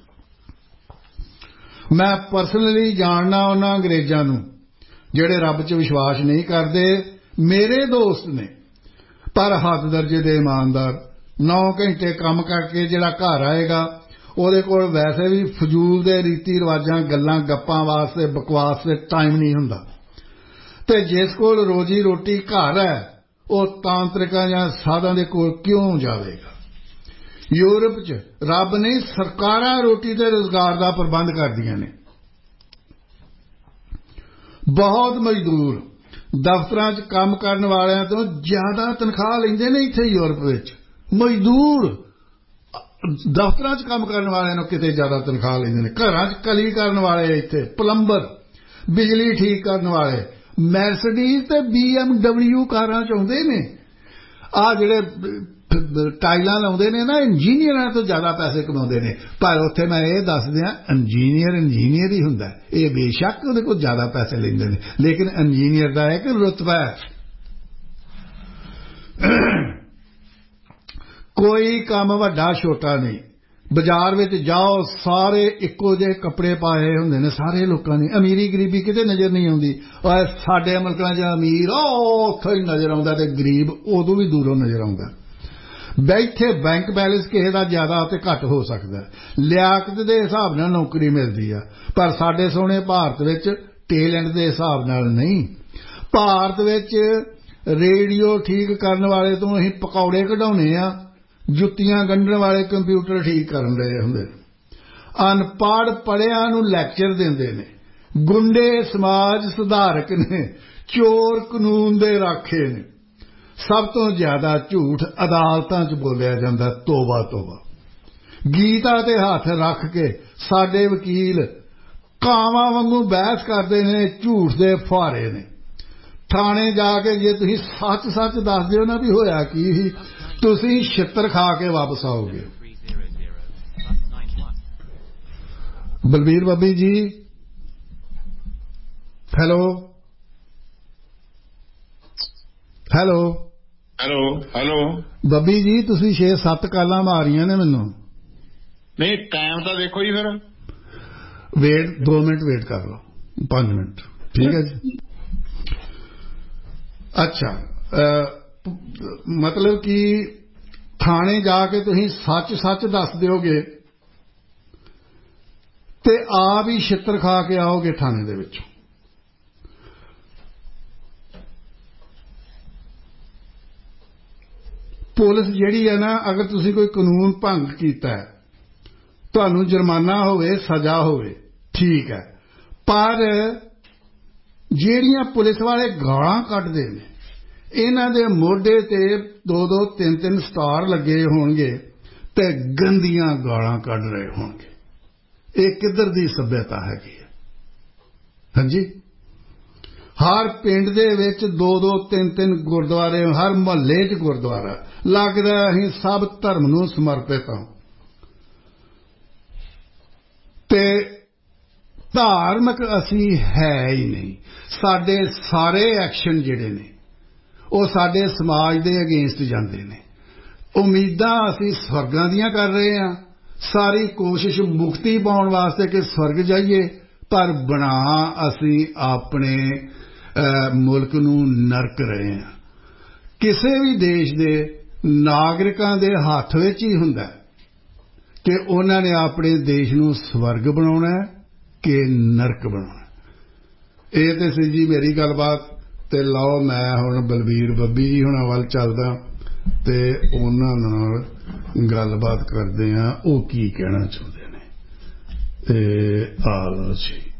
ਮੈਂ ਪਰਸਨਲੀ ਜਾਣਦਾ ਉਹਨਾਂ ਅੰਗਰੇਜ਼ਾਂ ਨੂੰ ਜਿਹੜੇ ਰੱਬ 'ਚ ਵਿਸ਼ਵਾਸ ਨਹੀਂ ਕਰਦੇ। ਮੇਰੇ ਦੋਸਤ ਨੇ, ਪਰ ਹੱਦ ਦਰਜੇ ਦੇ ਇਮਾਨਦਾਰ। 9 ਘੰਟੇ ਕੰਮ ਕਰਕੇ ਜਿਹੜਾ ਘਰ ਆਏਗਾ, ਉਹਦੇ ਕੋਲ ਵੈਸੇ ਵੀ ਫਜ਼ੂਲ ਦੇ ਰੀਤੀ ਰਿਵਾਜਾਂ, ਗੱਲਾਂ ਗੱਪਾਂ ਵਾਸਤੇ, ਬਕਵਾਸ ਤੇ ਟਾਈਮ ਨਹੀਂ ਹੁੰਦਾ। ਤੇ ਜਿਸ ਕੋਲ ਰੋਜੀ ਰੋਟੀ ਘਰ ਹੈ, ਉਹ ਤਾਂਤਰਿਕਾਂ ਜਾਂ ਸਾਧਾਂ ਦੇ ਕੋਲ ਕਿਉਂ ਜਾਵੇਗਾ। ਯੂਰਪ 'ਚ ਰੱਬ ਨਹੀਂ, ਸਰਕਾਰਾਂ ਰੋਟੀ ਤੇ ਰੁਜ਼ਗਾਰ ਦਾ ਪ੍ਰਬੰਧ ਕਰਦੀਆਂ ਨੇ। ਬਹੁਤ ਮਜ਼ਦੂਰ ਦਫ਼ਤਰਾਂ 'ਚ ਕੰਮ ਕਰਨ ਵਾਲਿਆਂ ਤੋਂ ਜ਼ਿਆਦਾ ਤਨਖਾਹ ਲੈਂਦੇ ਨੇ। ਇੱਥੇ ਯੂਰਪ ਵਿੱਚ ਮਜ਼ਦੂਰ ਦਫ਼ਤਰਾਂ 'ਚ ਕੰਮ ਕਰਨ ਵਾਲਿਆਂ ਨੂੰ ਕਿਤੇ ਜ਼ਿਆਦਾ ਤਨਖਾਹ ਲੈਂਦੇ ਨੇ। ਘਰਾਂ 'ਚ ਕਲੀ ਕਰਨ ਵਾਲੇ, ਇੱਥੇ ਪਲੰਬਰ, ਬਿਜਲੀ ਠੀਕ ਕਰਨ ਵਾਲੇ ਮੈਰਸੀਡੀਜ਼ ਤੇ BMW ਕਾਰਾਂ 'ਚ ਆਉਂਦੇ ਨੇ। ਆਹ ਜਿਹੜੇ ਟਾਈਲਾਂ ਲਾਉਂਦੇ ਨੇ ਨਾ, ਇੰਜੀਨੀਅਰਾਂ ਤੋਂ ਜ਼ਿਆਦਾ ਪੈਸੇ ਕਮਾਉਂਦੇ ਨੇ। ਪਰ ਉੱਥੇ ਮੈਂ ਇਹ ਦੱਸ ਦਿਆਂ, ਇੰਜੀਨੀਅਰ ਹੀ ਹੁੰਦਾ। ਇਹ ਬੇਸ਼ੱਕ ਉਹਦੇ ਕੋਲ ਜ਼ਿਆਦਾ ਪੈਸੇ ਲੈਂਦੇ ਨੇ, ਲੇਕਿਨ ਇੰਜੀਨੀਅਰ ਦਾ ਇੱਕ ਰੁਤਬਾ ਹੈ। ਕੋਈ ਕੰਮ ਵੱਡਾ ਛੋਟਾ ਨਹੀਂ। ਬਾਜ਼ਾਰ ਵਿੱਚ ਜਾਓ, ਸਾਰੇ ਇੱਕੋ ਜਿਹੇ ਕੱਪੜੇ ਪਾਏ ਹੁੰਦੇ ਨੇ ਸਾਰੇ ਲੋਕਾਂ ਨੇ। ਅਮੀਰੀ ਗਰੀਬੀ ਕਿਤੇ ਨਜ਼ਰ ਨਹੀਂ ਆਉਂਦੀ। ਸਾਡੇ ਮੁਲਕਾਂ 'ਚ ਅਮੀਰ ਉੱਥੋਂ ਹੀ ਨਜ਼ਰ ਆਉਂਦਾ ਤੇ ਗਰੀਬ ਉਦੋਂ ਵੀ ਦੂਰੋਂ ਨਜ਼ਰ ਆਉਂਦਾ। ਬੈਠੇ ਬੈਂਕ ਬੈਲੈਂਸ ਕਿਸੇ ਦਾ ਜ਼ਿਆਦਾ ਤੇ ਘੱਟ ਹੋ ਸਕਦਾ। ਲਿਆਕਤ ਦੇ ਹਿਸਾਬ ਨਾਲ ਨੌਕਰੀ ਮਿਲਦੀ ਆ, ਪਰ ਸਾਡੇ ਸੋਹਣੇ ਭਾਰਤ ਵਿੱਚ ਟੈਲੈਂਟ ਦੇ ਹਿਸਾਬ ਨਾਲ ਨਹੀਂ। ਭਾਰਤ ਵਿੱਚ ਰੇਡੀਓ ਠੀਕ ਕਰਨ ਵਾਲੇ ਤੋਂ ਅਸੀਂ ਪਕੌੜੇ ਕਢਾਉਣੇ ਆ, ਜੁੱਤੀਆਂ ਗੰਢਣ ਵਾਲੇ ਕੰਪਿਊਟਰ ਠੀਕ ਕਰਨ ਰਹੇ ਹੁੰਦੇ। ਅਨਪੜ੍ਹ ਪੜ੍ਹਿਆਂ ਨੂੰ ਲੈਕਚਰ ਦਿੰਦੇ ਨੇ। ਗੁੰਡੇ ਸਮਾਜ ਸੁਧਾਰਕ ਨੇ, ਚੋਰ ਕਾਨੂੰਨ ਦੇ ਰਾਖੇ ਨੇ। ਸਭ ਤੋਂ ਜ਼ਿਆਦਾ ਝੂਠ ਅਦਾਲਤਾਂ 'ਚ ਬੋਲਿਆ ਜਾਂਦਾ। ਤੋਬਾ ਤੋਬਾ। ਗੀਤਾ ਤੇ ਹੱਥ ਰੱਖ ਕੇ ਸਾਡੇ ਵਕੀਲ ਕਾਵਾਂ ਵਾਂਗੂ ਬਹਿਸ ਕਰਦੇ ਨੇ, ਝੂਠ ਦੇ ਫੁਹਾਰੇ ਨੇ। ਥਾਣੇ ਜਾ ਕੇ ਜੇ ਤੁਸੀਂ ਸੱਚ ਦੱਸ ਦਿਓ ਨਾ ਵੀ ਹੋਇਆ ਕੀ ਸੀ, ਤੁਸੀਂ ਛਿੱਤਰ ਖਾ ਕੇ ਵਾਪਸ ਆਓਗੇ। ਬਲਬੀਰ ਬੱਬੀ ਜੀ, ਹੈਲੋ ਹੈਲੋ ਹੈਲੋ ਹੈਲੋ ਬੱਬੀ ਜੀ, ਤੁਸੀਂ 6-7 ਕਾਲਾਂ ਮਾਰੀਆਂ ਨੇ ਮੈਨੂੰ। ਨਹੀਂ, ਟਾਈਮ ਤਾਂ ਦੇਖੋ ਜੀ। ਫਿਰ ਵੇਟ 2 ਮਿੰਟ ਵੇਟ ਕਰ ਲਓ, 5 ਮਿੰਟ, ਠੀਕ ਹੈ ਜੀ। ਅੱਛਾ, ਮਤਲਬ ਕਿ ਥਾਣੇ ਜਾ ਕੇ ਤੁਸੀਂ ਸੱਚ ਦੱਸ ਦਿਓਗੇ ਤੇ ਆਪ ਹੀ ਛਿੱਤਰ ਖਾ ਕੇ ਆਓਗੇ ਥਾਣੇ ਦੇ ਵਿੱਚੋਂ। ਪੁਲਿਸ ਜਿਹੜੀ ਹੈ ਨਾ, ਅਗਰ ਤੁਸੀਂ ਕੋਈ ਕਾਨੂੰਨ ਭੰਗ ਕੀਤਾ, ਤੁਹਾਨੂੰ ਜੁਰਮਾਨਾ ਹੋਵੇ, ਸਜ਼ਾ ਹੋਵੇ, ਠੀਕ ਹੈ, ਪਰ ਜਿਹੜੀਆਂ ਪੁਲਿਸ ਵਾਲੇ ਗਾਲਾਂ ਕੱਢਦੇ ਨੇ, ਇਹਨਾਂ ਦੇ ਮੋਢੇ ਤੇ 2-2 3-3 ਸਟਾਰ ਲੱਗੇ ਹੋਣਗੇ ਤੇ ਗੰਦੀਆਂ ਗਾਲਾਂ ਕੱਢ ਰਹੇ ਹੋਣਗੇ। ਇਹ ਕਿੱਧਰ ਦੀ ਸੱਭਿਅਤਾ ਹੈਗੀ ਹੈ? ਹਾਂਜੀ, ਹਰ ਪਿੰਡ ਦੇ ਵਿੱਚ 2-2 3-3 ਗੁਰਦੁਆਰੇ, ਹਰ ਮੁਹੱਲੇ 'ਚ ਗੁਰਦੁਆਰਾ। ਲੱਗਦਾ ਅਸੀਂ ਸਭ ਧਰਮ ਨੂੰ ਸਮਰਪਿਤ ਹਾਂ ਤੇ ਧਾਰਮਿਕ ਅਸੀਂ ਹੈ ਹੀ ਨਹੀਂ। ਸਾਡੇ ਸਾਰੇ ਐਕਸ਼ਨ ਜਿਹੜੇ ਨੇ ਉਹ ਸਾਡੇ ਸਮਾਜ ਦੇ ਅਗੇਂਸਟ ਜਾਂਦੇ ਨੇ। ਉਮੀਦਾਂ ਅਸੀਂ ਸਵਰਗਾਂ ਦੀਆਂ ਕਰ ਰਹੇ ਹਾਂ, ਸਾਰੀ ਕੋਸ਼ਿਸ਼ ਮੁਕਤੀ ਪਾਉਣ ਵਾਸਤੇ ਕਿ ਸਵਰਗ ਜਾਈਏ, ਪਰ ਬਣਾ ਅਸੀਂ ਆਪਣੇ ਮੁਲਕ ਨੂੰ ਨਰਕ ਰਹੇ ਹਾਂ। ਕਿਸੇ ਵੀ ਦੇਸ਼ ਦੇ ਨਾਗਰਿਕਾਂ ਦੇ ਹੱਥ ਵਿੱਚ ਹੀ ਹੁੰਦਾ ਕਿ ਉਹਨਾਂ ਨੇ ਆਪਣੇ ਦੇਸ਼ ਨੂੰ ਸਵਰਗ ਬਣਾਉਣਾ ਕਿ ਨਰਕ ਬਣਾਉਣਾ। ਇਹ ਤੇ ਸੀ ਜੀ ਮੇਰੀ ਗੱਲਬਾਤ। ਤੇ ਲਓ ਮੈਂ ਹੁਣ ਬਲਬੀਰ ਬੱਬੀ ਜੀ ਹੁਣਾਂ ਵੱਲ ਚੱਲਦਾ ਤੇ ਉਹਨਾਂ ਨਾਲ ਗੱਲਬਾਤ ਕਰਦੇ ਹਾਂ, ਉਹ ਕੀ ਕਹਿਣਾ ਚਾਹੁੰਦੇ ਨੇ। ਤੇ ਆ ਲਓ ਜੀ।